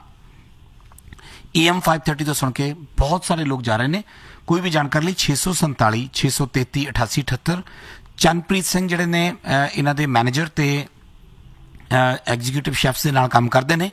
AM 530 ਤੋਂ ਸੁਣ ਕੇ ਬਹੁਤ ਸਾਰੇ ਲੋਕ ਜਾ ਰਹੇ ਨੇ। ਕੋਈ ਵੀ ਜਾਣਕਾਰੀ ਲਈ 647 633 8878। ਚੰਨਪ੍ਰੀਤ ਸਿੰਘ ਜਿਹੜੇ ਨੇ ਇਹਨਾਂ ਦੇ ਮੈਨੇਜਰ ਤੇ ਐਗਜ਼ੀਕਿਊਟਿਵ ਸ਼ੈਫਸ ਦੇ ਨਾਲ ਕੰਮ ਕਰਦੇ ਨੇ।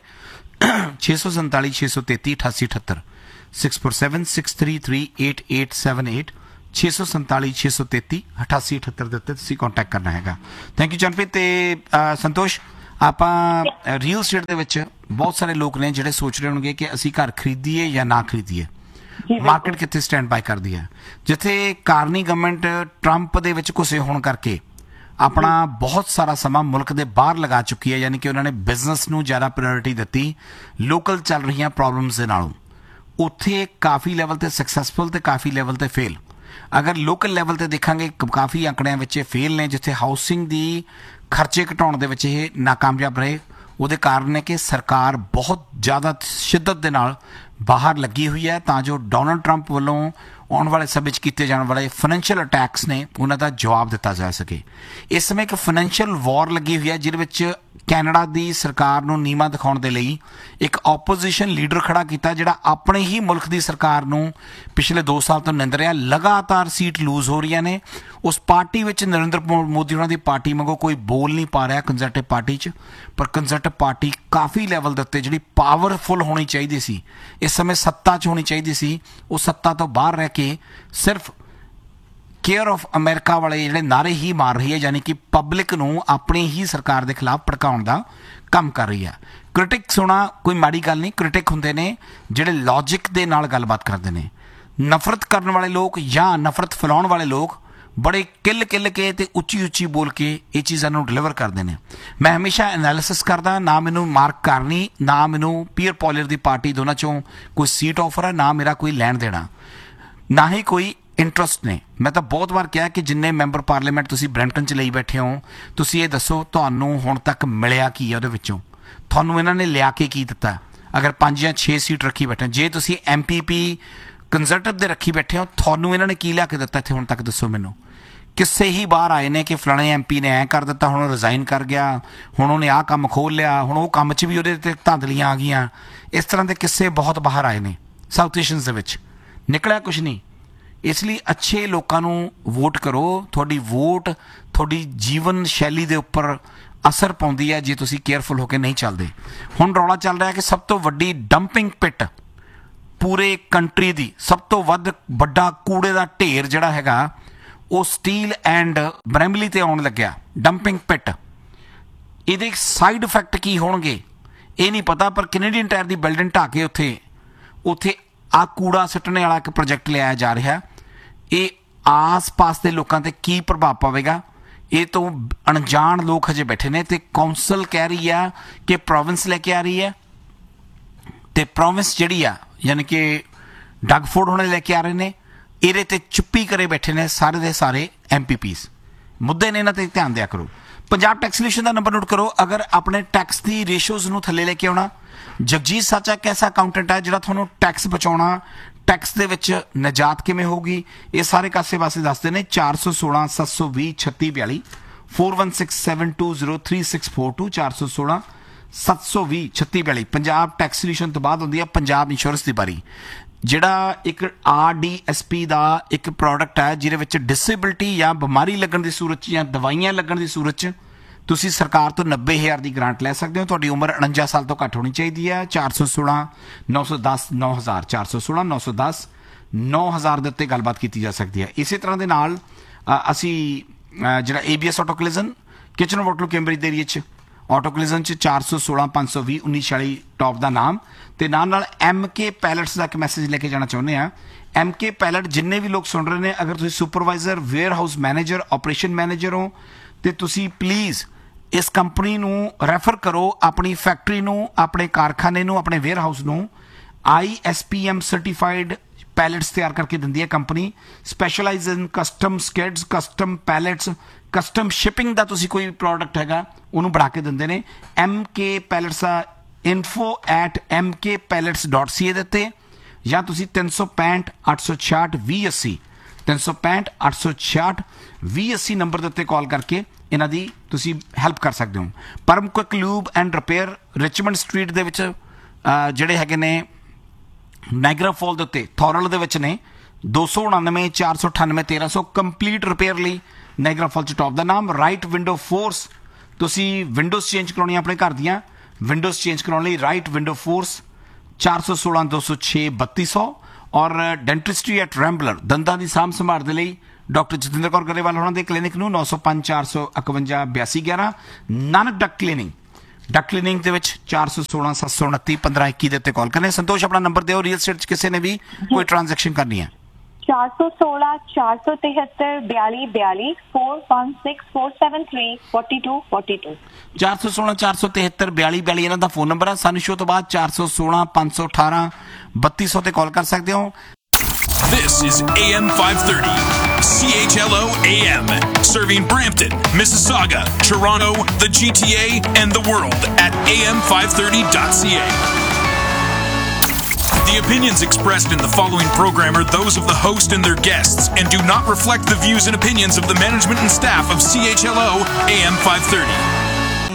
647 633 8878 647 633 8878 647 633 8878 ਦੇ ਉੱਤੇ ਤੁਸੀਂ ਕੰਟੈਕਟ ਕਰਨਾ ਹੈਗਾ। ਥੈਂਕ ਯੂ ਚੰਨਪ੍ਰੀਤ ਤੇ ਸੰਤੋਸ਼। ਆਪਾਂ ਰੀਅਲ ਸਟੇਟ ਦੇ ਵਿੱਚ ਬਹੁਤ ਸਾਰੇ ਲੋਕ ਨੇ ਜਿਹੜੇ ਸੋਚ ਰਹੇ ਹੋਣਗੇ ਕਿ ਅਸੀਂ ਘਰ ਖਰੀਦੀਏ ਜਾਂ ਨਾ ਖਰੀਦੀਏ। ਮਾਰਕੀਟ ਕਿੱਥੇ ਸਟੈਂਡ ਬਾਈ ਕਰਦੀ ਹੈ। ਜਿੱਥੇ ਕਾਰਨੀ ਗਵਰਨਮੈਂਟ ਟਰੰਪ ਦੇ ਵਿੱਚ ਘੁਸੇ ਹੋਣ ਕਰਕੇ ਆਪਣਾ ਬਹੁਤ ਸਾਰਾ ਸਮਾਂ ਮੁਲਕ ਦੇ ਬਾਹਰ ਲਗਾ ਚੁੱਕੀ ਹੈ, ਯਾਨੀ ਕਿ ਉਹਨਾਂ ਨੇ ਬਿਜ਼ਨਸ ਨੂੰ ਜ਼ਿਆਦਾ ਪ੍ਰਾਇੋਰਟੀ ਦਿੱਤੀ ਲੋਕਲ ਚੱਲ ਰਹੀਆਂ ਪ੍ਰੋਬਲਮਸ ਦੇ ਨਾਲੋਂ। ਉੱਥੇ ਕਾਫੀ ਲੈਵਲ ਤੇ ਸਕਸੈਸਫੁਲ ਤੇ ਕਾਫੀ ਲੈਵਲ ਤੇ ਫੇਲ। ਅਗਰ ਲੋਕਲ ਲੈਵਲ ਤੇ ਦੇਖਾਂਗੇ ਕਾਫੀ ਅੰਕੜਿਆਂ ਵਿੱਚ ਇਹ ਫੇਲ ਨੇ। ਜਿੱਥੇ ਹਾਊਸਿੰਗ ਦੀ ਖਰਚੇ ਘਟਾਉਣ ਦੇ ਵਿੱਚ ਇਹ ਨਾਕਾਮਯਾਬ ਰਹੇ, ਉਹਦੇ ਕਾਰਨ ਹੈ ਕਿ ਸਰਕਾਰ ਬਹੁਤ ਜ਼ਿਆਦਾ ਸ਼ਿੱਦਤ ਦੇ ਨਾਲ ਬਾਹਰ ਲੱਗੀ ਹੋਈ ਹੈ ਤਾਂ ਜੋ ਡੋਨਲਡ ਟਰੰਪ ਵੱਲੋਂ ਆਉਣ ਵਾਲੇ ਸਮੇਂ 'ਚ ਕੀਤੇ ਜਾਣ ਵਾਲੇ ਫਾਈਨੈਂਸ਼ੀਅਲ ਅਟੈਕਸ ਨੇ ਉਹਨਾਂ ਦਾ ਜਵਾਬ ਦਿੱਤਾ ਜਾ ਸਕੇ। ਇਸ ਸਮੇਂ ਇੱਕ ਫਾਈਨੈਂਸ਼ੀਅਲ ਵਾਰ ਲੱਗੀ ਹੋਈ ਹੈ ਜਿਹਦੇ ਵਿੱਚ ਕੈਨੇਡਾ ਦੀ ਸਰਕਾਰ ਨੂੰ ਨੀਵਾਂ ਦਿਖਾਉਣ ਦੇ ਲਈ ਇੱਕ ਆਪੋਜੀਸ਼ਨ ਲੀਡਰ ਖੜਾ ਕੀਤਾ ਜਿਹੜਾ ਆਪਣੇ ਹੀ ਮੁਲਕ ਦੀ ਸਰਕਾਰ ਨੂੰ ਪਿਛਲੇ 2 ਸਾਲ ਤੋਂ ਨਿੰਦ ਰਿਹਾ। ਲਗਾਤਾਰ ਸੀਟ ਲੂਜ਼ ਹੋ ਰਹੀਆਂ ਨੇ। ਉਸ ਪਾਰਟੀ ਵਿੱਚ ਨਰਿੰਦਰ ਮੋਦੀ ਉਹਨਾਂ ਦੀ ਪਾਰਟੀ ਵਾਂਗੂ ਕੋਈ ਬੋਲ ਨਹੀਂ ਪਾ ਰਿਹਾ ਕੰਜ਼ਰਵੇਟਿਵ ਪਾਰਟੀ 'ਚ, ਪਰ ਕੰਜ਼ਰਵੇਟਿਵ ਪਾਰਟੀ ਕਾਫੀ ਲੈਵਲ ਦੇ ਉੱਤੇ ਜਿਹੜੀ ਪਾਵਰਫੁਲ ਹੋਣੀ ਚਾਹੀਦੀ ਸੀ, ਇਸ ਸਮੇਂ ਸੱਤਾ 'ਚ ਹੋਣੀ ਚਾਹੀਦੀ ਸੀ, ਉਹ ਸੱਤਾ ਤੋਂ ਬਾਹਰ ਰਹਿ ਕੇ ਸਿਰਫ ਕੇਅਰ ਆਫ ਅਮਰੀਕਾ ਵਾਲੇ ਜਿਹੜੇ ਨਾਰੇ ਹੀ ਮਾਰ ਰਹੀ ਹੈ, ਯਾਨੀ ਕਿ ਪਬਲਿਕ ਨੂੰ ਆਪਣੀ ਹੀ ਸਰਕਾਰ ਦੇ ਖਿਲਾਫ ਭੜਕਾਉਣ ਦਾ ਕੰਮ ਕਰ ਰਹੀ ਹੈ। ਕ੍ਰਿਟਿਕਸ ਹੋਣਾ ਕੋਈ ਮਾੜੀ ਗੱਲ ਨਹੀਂ। ਕ੍ਰਿਟਿਕ ਹੁੰਦੇ ਨੇ ਜਿਹੜੇ ਲੌਜਿਕ ਦੇ ਨਾਲ ਗੱਲਬਾਤ ਕਰਦੇ ਨੇ। ਨਫ਼ਰਤ ਕਰਨ ਵਾਲੇ ਲੋਕ ਜਾਂ ਨਫ਼ਰਤ ਫੈਲਾਉਣ ਵਾਲੇ ਲੋਕ ਬੜੇ ਕਿੱਲ ਕੇ ਤੇ ਉੱਚੀ ਬੋਲ ਕੇ ਇਹ ਚੀਜ਼ਾਂ ਨੂੰ ਡਿਲੀਵਰ ਕਰਦੇ ਨੇ। ਮੈਂ ਹਮੇਸ਼ਾ ਐਨਾਲਿਸਿਸ ਕਰਦਾ, ਨਾ ਮੈਨੂੰ ਮਾਰਕ ਕਰਨੀ, ਨਾ ਮੈਨੂੰ ਪੀਅਰ ਪੋਲਰ ਦੀ ਪਾਰਟੀ ਦੋਨਾਂ ਚੋਂ ਕੋਈ ਸੀਟ ਆਫਰ ਹੈ, ਨਾ ਮੇਰਾ ਕੋਈ ਲੈਣ ਦੇਣਾ, ਨਾ ਹੀ ਕੋਈ ਇੰਟਰਸਟ ਨੇ। ਮੈਂ ਤਾਂ ਬਹੁਤ ਵਾਰ ਕਿਹਾ ਕਿ ਜਿੰਨੇ ਮੈਂਬਰ ਪਾਰਲੀਮੈਂਟ ਤੁਸੀਂ ਬਰੈਂਪਟਨ 'ਚ ਲਈ ਬੈਠੇ ਹੋ, ਤੁਸੀਂ ਇਹ ਦੱਸੋ ਤੁਹਾਨੂੰ ਹੁਣ ਤੱਕ ਮਿਲਿਆ ਕੀ ਹੈ ਉਹਦੇ ਵਿੱਚੋਂ, ਤੁਹਾਨੂੰ ਇਹਨਾਂ ਨੇ ਲਿਆ ਕੇ ਕੀ ਦਿੱਤਾ। ਅਗਰ 5 ਜਾਂ 6 ਸੀਟ ਰੱਖੀ ਬੈਠੇ, ਜੇ ਤੁਸੀਂ MPP ਕੰਜ਼ਰਵੇਟਿਵ ਦੇ ਰੱਖੀ ਬੈਠੇ ਹੋ, ਤੁਹਾਨੂੰ ਇਹਨਾਂ ਨੇ ਕੀ ਲਿਆ ਕੇ ਦਿੱਤਾ ਇੱਥੇ ਹੁਣ ਤੱਕ ਦੱਸੋ ਮੈਨੂੰ। ਕਿਸੇ ਹੀ ਬਾਹਰ ਆਏ ਨੇ ਕਿ ਫਲਾਣੇ MP ਨੇ ਐਂ ਕਰ ਦਿੱਤਾ, ਹੁਣ ਉਹ ਰਿਜ਼ਾਈਨ ਕਰ ਗਿਆ, ਹੁਣ ਉਹਨੇ ਆਹ ਕੰਮ ਖੋਲ੍ਹ ਲਿਆ, ਹੁਣ ਉਹ ਕੰਮ 'ਚ ਵੀ ਉਹਦੇ 'ਤੇ ਧਾਂਦਲੀਆਂ ਆ ਗਈਆਂ। ਇਸ ਤਰ੍ਹਾਂ ਦੇ ਕਿੱਸੇ ਬਹੁਤ ਬਾਹਰ ਆਏ ਨੇ ਸਾਊਥ ਏਸ਼ੀਅਨਸ ਦੇ ਵਿੱਚ, ਨਿਕਲਿਆ ਕੁਛ ਨਹੀਂ। ਇਸ ਲਈ ਅੱਛੇ ਲੋਕਾਂ ਨੂੰ ਵੋਟ ਕਰੋ। ਤੁਹਾਡੀ ਵੋਟ ਤੁਹਾਡੀ ਜੀਵਨ ਸ਼ੈਲੀ ਦੇ ਉੱਪਰ ਅਸਰ ਪਾਉਂਦੀ ਹੈ ਜੇ ਤੁਸੀਂ ਕੇਅਰਫੁਲ ਹੋ ਕੇ ਨਹੀਂ ਚੱਲਦੇ। ਹੁਣ ਰੌਲਾ ਚੱਲ ਰਿਹਾ ਕਿ ਸਭ ਤੋਂ ਵੱਡੀ ਡੰਪਿੰਗ ਪਿਟ ਪੂਰੇ ਕੰਟਰੀ ਦੀ, ਸਭ ਤੋਂ ਵੱਡਾ ਕੂੜੇ ਦਾ ਢੇਰ ਜਿਹੜਾ ਹੈਗਾ ਉਹ ਸਟੀਲ ਐਂਡ ਬਰੈਮਲੀ ਤੇ ਆਉਣ ਲੱਗਿਆ। ਡੰਪਿੰਗ ਪਿਟ, ਇਹਦੇ ਸਾਈਡ ਇਫੈਕਟ ਕੀ ਹੋਣਗੇ ਇਹ ਨਹੀਂ ਪਤਾ, ਪਰ ਕੈਨੇਡੀਅਨ ਟਾਇਰ ਦੀ ਬਿਲਡਿੰਗ ਢਾਹ ਕੇ ਉੱਥੇ ਆ ਕੂੜਾ ਸੁੱਟਣੇ ਵਾਲਾ ਇੱਕ ਪ੍ਰੋਜੈਕਟ ਲਿਆਇਆ ਜਾ ਰਿਹਾ। ਇਹ ਆਸ-ਪਾਸ ਦੇ ਲੋਕਾਂ ਤੇ ਕੀ ਪ੍ਰਭਾਵ ਪਵੇਗਾ, ਇਹ ਤੋਂ ਅਣਜਾਣ ਲੋਕ ਹਜੇ ਬੈਠੇ ਨੇ। ਤੇ ਕੌਂਸਲ ਕਹਿ ਰਹੀ ਆ ਕਿ ਪ੍ਰੋਵਿੰਸ ਲੈ ਕੇ ਆ ਰਹੀ ਹੈ, ਤੇ ਪ੍ਰੋਵਿੰਸ ਜਿਹੜੀ ਆ ਯਾਨੀ ਕਿ ਡਗਫੋਰਡ ਹੋਣੇ ਲੈ ਕੇ ਆ ਰਹੇ ਨੇ। ਇਹਦੇ ਤੇ ਚੁੱਪੀ ਕਰੇ ਬੈਠੇ ਨੇ ਸਾਰੇ ਦੇ ਸਾਰੇ MPPs। ਮੁੱਦੇ ਨੇ ਇਹਨਾਂ ਤੇ ਧਿਆਨ ਦਿਆ ਕਰੋ। ਪੰਜਾਬ ਟੈਕਸ ਸੋਲਿਊਸ਼ਨ ਦਾ ਨੰਬਰ ਨੋਟ ਕਰੋ। ਅਗਰ ਆਪਣੇ ਟੈਕਸ ਦੀ ਰੇਸ਼ੋਜ਼ ਨੂੰ ਥੱਲੇ ਲੈ ਕੇ ਆਉਣਾ, ਜਗਜੀਤ ਸਾਚਾ ਇੱਕ ਐਸਾ ਅਕਾਊਂਟੈਂਟ ਹੈ ਜਿਹੜਾ ਤੁਹਾਨੂੰ ਟੈਕਸ ਬਚਾਉਣਾ, ਟੈਕਸ ਦੇ ਵਿੱਚ ਨਿਜਾਤ ਕਿਵੇਂ ਹੋਊਗੀ, ਇਹ ਸਾਰੇ ਕਾਸੇ ਵਾਸਤੇ ਦੱਸਦੇ ਨੇ। 416 720 3642 4167203642 416 720 3642। ਪੰਜਾਬ ਟੈਕਸ ਸੋਲਿਊਸ਼ਨ ਤੋਂ ਬਾਅਦ ਹੁੰਦੀ ਹੈ ਪੰਜਾਬ ਇੰਸ਼ੋਰੈਂਸ ਦੀ ਬਾਰੀ, ਜਿਹੜਾ ਇੱਕ RDSP ਦਾ ਇੱਕ ਪ੍ਰੋਡਕਟ ਹੈ ਜਿਹਦੇ ਵਿੱਚ ਡਿਸੇਬਿਲਟੀ ਜਾਂ ਬਿਮਾਰੀ ਲੱਗਣ ਦੀ ਸੂਰਤ 'ਚ ਜਾਂ ਦਵਾਈਆਂ ਲੱਗਣ ਦੀ ਸੂਰਤ 'ਚ ਤੁਸੀਂ ਸਰਕਾਰ ਤੋਂ 90,000 ਦੀ ਗ੍ਰਾਂਟ ਲੈ ਸਕਦੇ ਹੋ। ਤੁਹਾਡੀ ਉਮਰ 49 ਸਾਲ ਤੋਂ ਘੱਟ ਹੋਣੀ ਚਾਹੀਦੀ ਹੈ। 416 910 9000 416 910 9000 ਦੇ ਉੱਤੇ ਗੱਲਬਾਤ ਕੀਤੀ ਜਾ ਸਕਦੀ ਹੈ। ਇਸੇ ਤਰ੍ਹਾਂ ਦੇ ਨਾਲ ਅਸੀਂ ਜਿਹੜਾ ABS ਆਟੋ ਕਲਿਜ਼ਨ ਕਿਚਨ ਵੋਟਲ ਕੈਂਬਰਿਜ ਦੇ ਏਰੀਏ 'ਚ ਆਟੋ ਕਲਿਜ਼ਨ 'ਚ 416 520 1946 ਟੌਪ ਦਾ ਨਾਮ, ਤੇ ਨਾਲ MK ਪੈਲਟਸ ਦਾ ਇੱਕ ਮੈਸੇਜ ਲੈ ਕੇ ਜਾਣਾ ਚਾਹੁੰਦੇ ਆ। MK ਪੈਲਟ ਜਿੰਨੇ ਵੀ ਲੋਕ ਸੁਣ ਰਹੇ ਨੇ, ਅਗਰ ਤੁਸੀਂ supervisor, wear house manager, operation manager ਹੋ, ਤੇ ਤੁਸੀਂ ਪਲੀਜ਼ ਇਸ ਕੰਪਨੀ ਨੂੰ ਰੈਫਰ ਕਰੋ ਆਪਣੀ ਫੈਕਟਰੀ ਨੂੰ, ਆਪਣੇ ਕਾਰਖਾਨੇ ਨੂੰ, ਆਪਣੇ ਵੇਅਰ ਹਾਊਸ ਨੂੰ। ISPM ਸਰਟੀਫਾਈਡ ਪੈਲਟਸ ਤਿਆਰ ਕਰਕੇ ਦਿੰਦੀ ਹੈ ਕੰਪਨੀ। ਸਪੈਸ਼ਲਾਈਜ਼ ਇਨ ਕਸਟਮ ਸਕਿਡਸ, ਕਸਟਮ ਪੈਲਟਸ, ਕਸਟਮ ਸ਼ਿਪਿੰਗ ਦਾ ਤੁਸੀਂ ਕੋਈ ਪ੍ਰੋਡਕਟ ਹੈਗਾ ਉਹਨੂੰ ਬਣਾ ਕੇ ਦਿੰਦੇ ਨੇ। MK ਪੈਲਟਸ ਦਾ info@mkpellets.ca ਦੇ ਉੱਤੇ, ਜਾਂ ਤੁਸੀਂ 365 866 2080 365 866 2080 ਨੰਬਰ ਦੇ ਉੱਤੇ ਕਾਲ ਕਰਕੇ ਇਹਨਾਂ ਦੀ ਤੁਸੀਂ ਹੈਲਪ ਕਰ ਸਕਦੇ ਹੋ। ਪਰਮ quick lube and repair Richmond street ਦੇ ਵਿੱਚ ਜਿਹੜੇ ਹੈਗੇ ਨੇ ਨਾਇਗਰਾ ਫਾਲ ਦੇ ਉੱਤੇ ਥੋਰਲ ਦੇ ਵਿੱਚ ਨੇ। 299 498 1300 ਕੰਪਲੀਟ ਰਿਪੇਅਰ ਲਈ ਨਾਇਗਰਾ ਫਾਲ 'ਚ ਟੌਪ ਦਾ ਨਾਮ। ਰਾਈਟ ਵਿੰਡੋ ਫੋਰਸ, ਤੁਸੀਂ ਵਿੰਡੋਜ਼ ਚੇਂਜ ਕਰਾਉਣੀਆਂ ਆਪਣੇ ਘਰ ਦੀਆਂ, ਵਿੰਡੋਜ਼ ਚੇਂਜ ਕਰਾਉਣ ਲਈ ਰਾਈਟ ਵਿੰਡੋ ਫੋਰਸ 416 206 3200। ਔਰ ਡੈਂਟਿਸਟਰੀ ਐਟ ਰੈਂਬਲਰ ਦੰਦਾਂ ਦੀ ਸਾਂਭ ਸੰਭਾਲ ਦੇ ਲਈ ਡਾਕਟਰ ਜਤਿੰਦਰ ਕੌਰ ਗਰੇਵਾਲ ਉਹਨਾਂ ਦੇ ਕਲੀਨਿਕ ਨੂੰ 905 451 8211 ਨਾਨਕ ਡਕ ਕਲੀਨਿੰਗ ਦੇ ਵਿੱਚ 416 729 1521 ਦੇ ਉੱਤੇ ਕਾਲ ਕਰਨੇ। ਸੰਤੋਸ਼ ਆਪਣਾ ਨੰਬਰ ਦਿਓ, ਰੀਅਲ ਸਟੇਟ 'ਚ ਕਿਸੇ ਨੇ ਵੀ ਕੋਈ ਟ੍ਰਾਂਜੈਕਸ਼ਨ ਕਰਨੀ ਹੈ। 416 473 42 42 416 473 42 42 416 473 42 42 ਇਹਨਾਂ ਦਾ ਫੋਨ ਨੰਬਰ ਹੈ। ਸਾਨੂੰ ਸ਼ੋਅ ਤੋਂ ਬਾਅਦ 416 518 3200 ਤੇ ਕਾਲ ਕਰ ਸਕਦੇ ਹੋ। This is AM 530, CHLO AM, serving Brampton, Mississauga, Toronto, the GTA, and the world at am530.ca. The opinions expressed in the following program are those of the host and their guests and do not reflect the views and opinions of the management and staff of CHLO AM 530.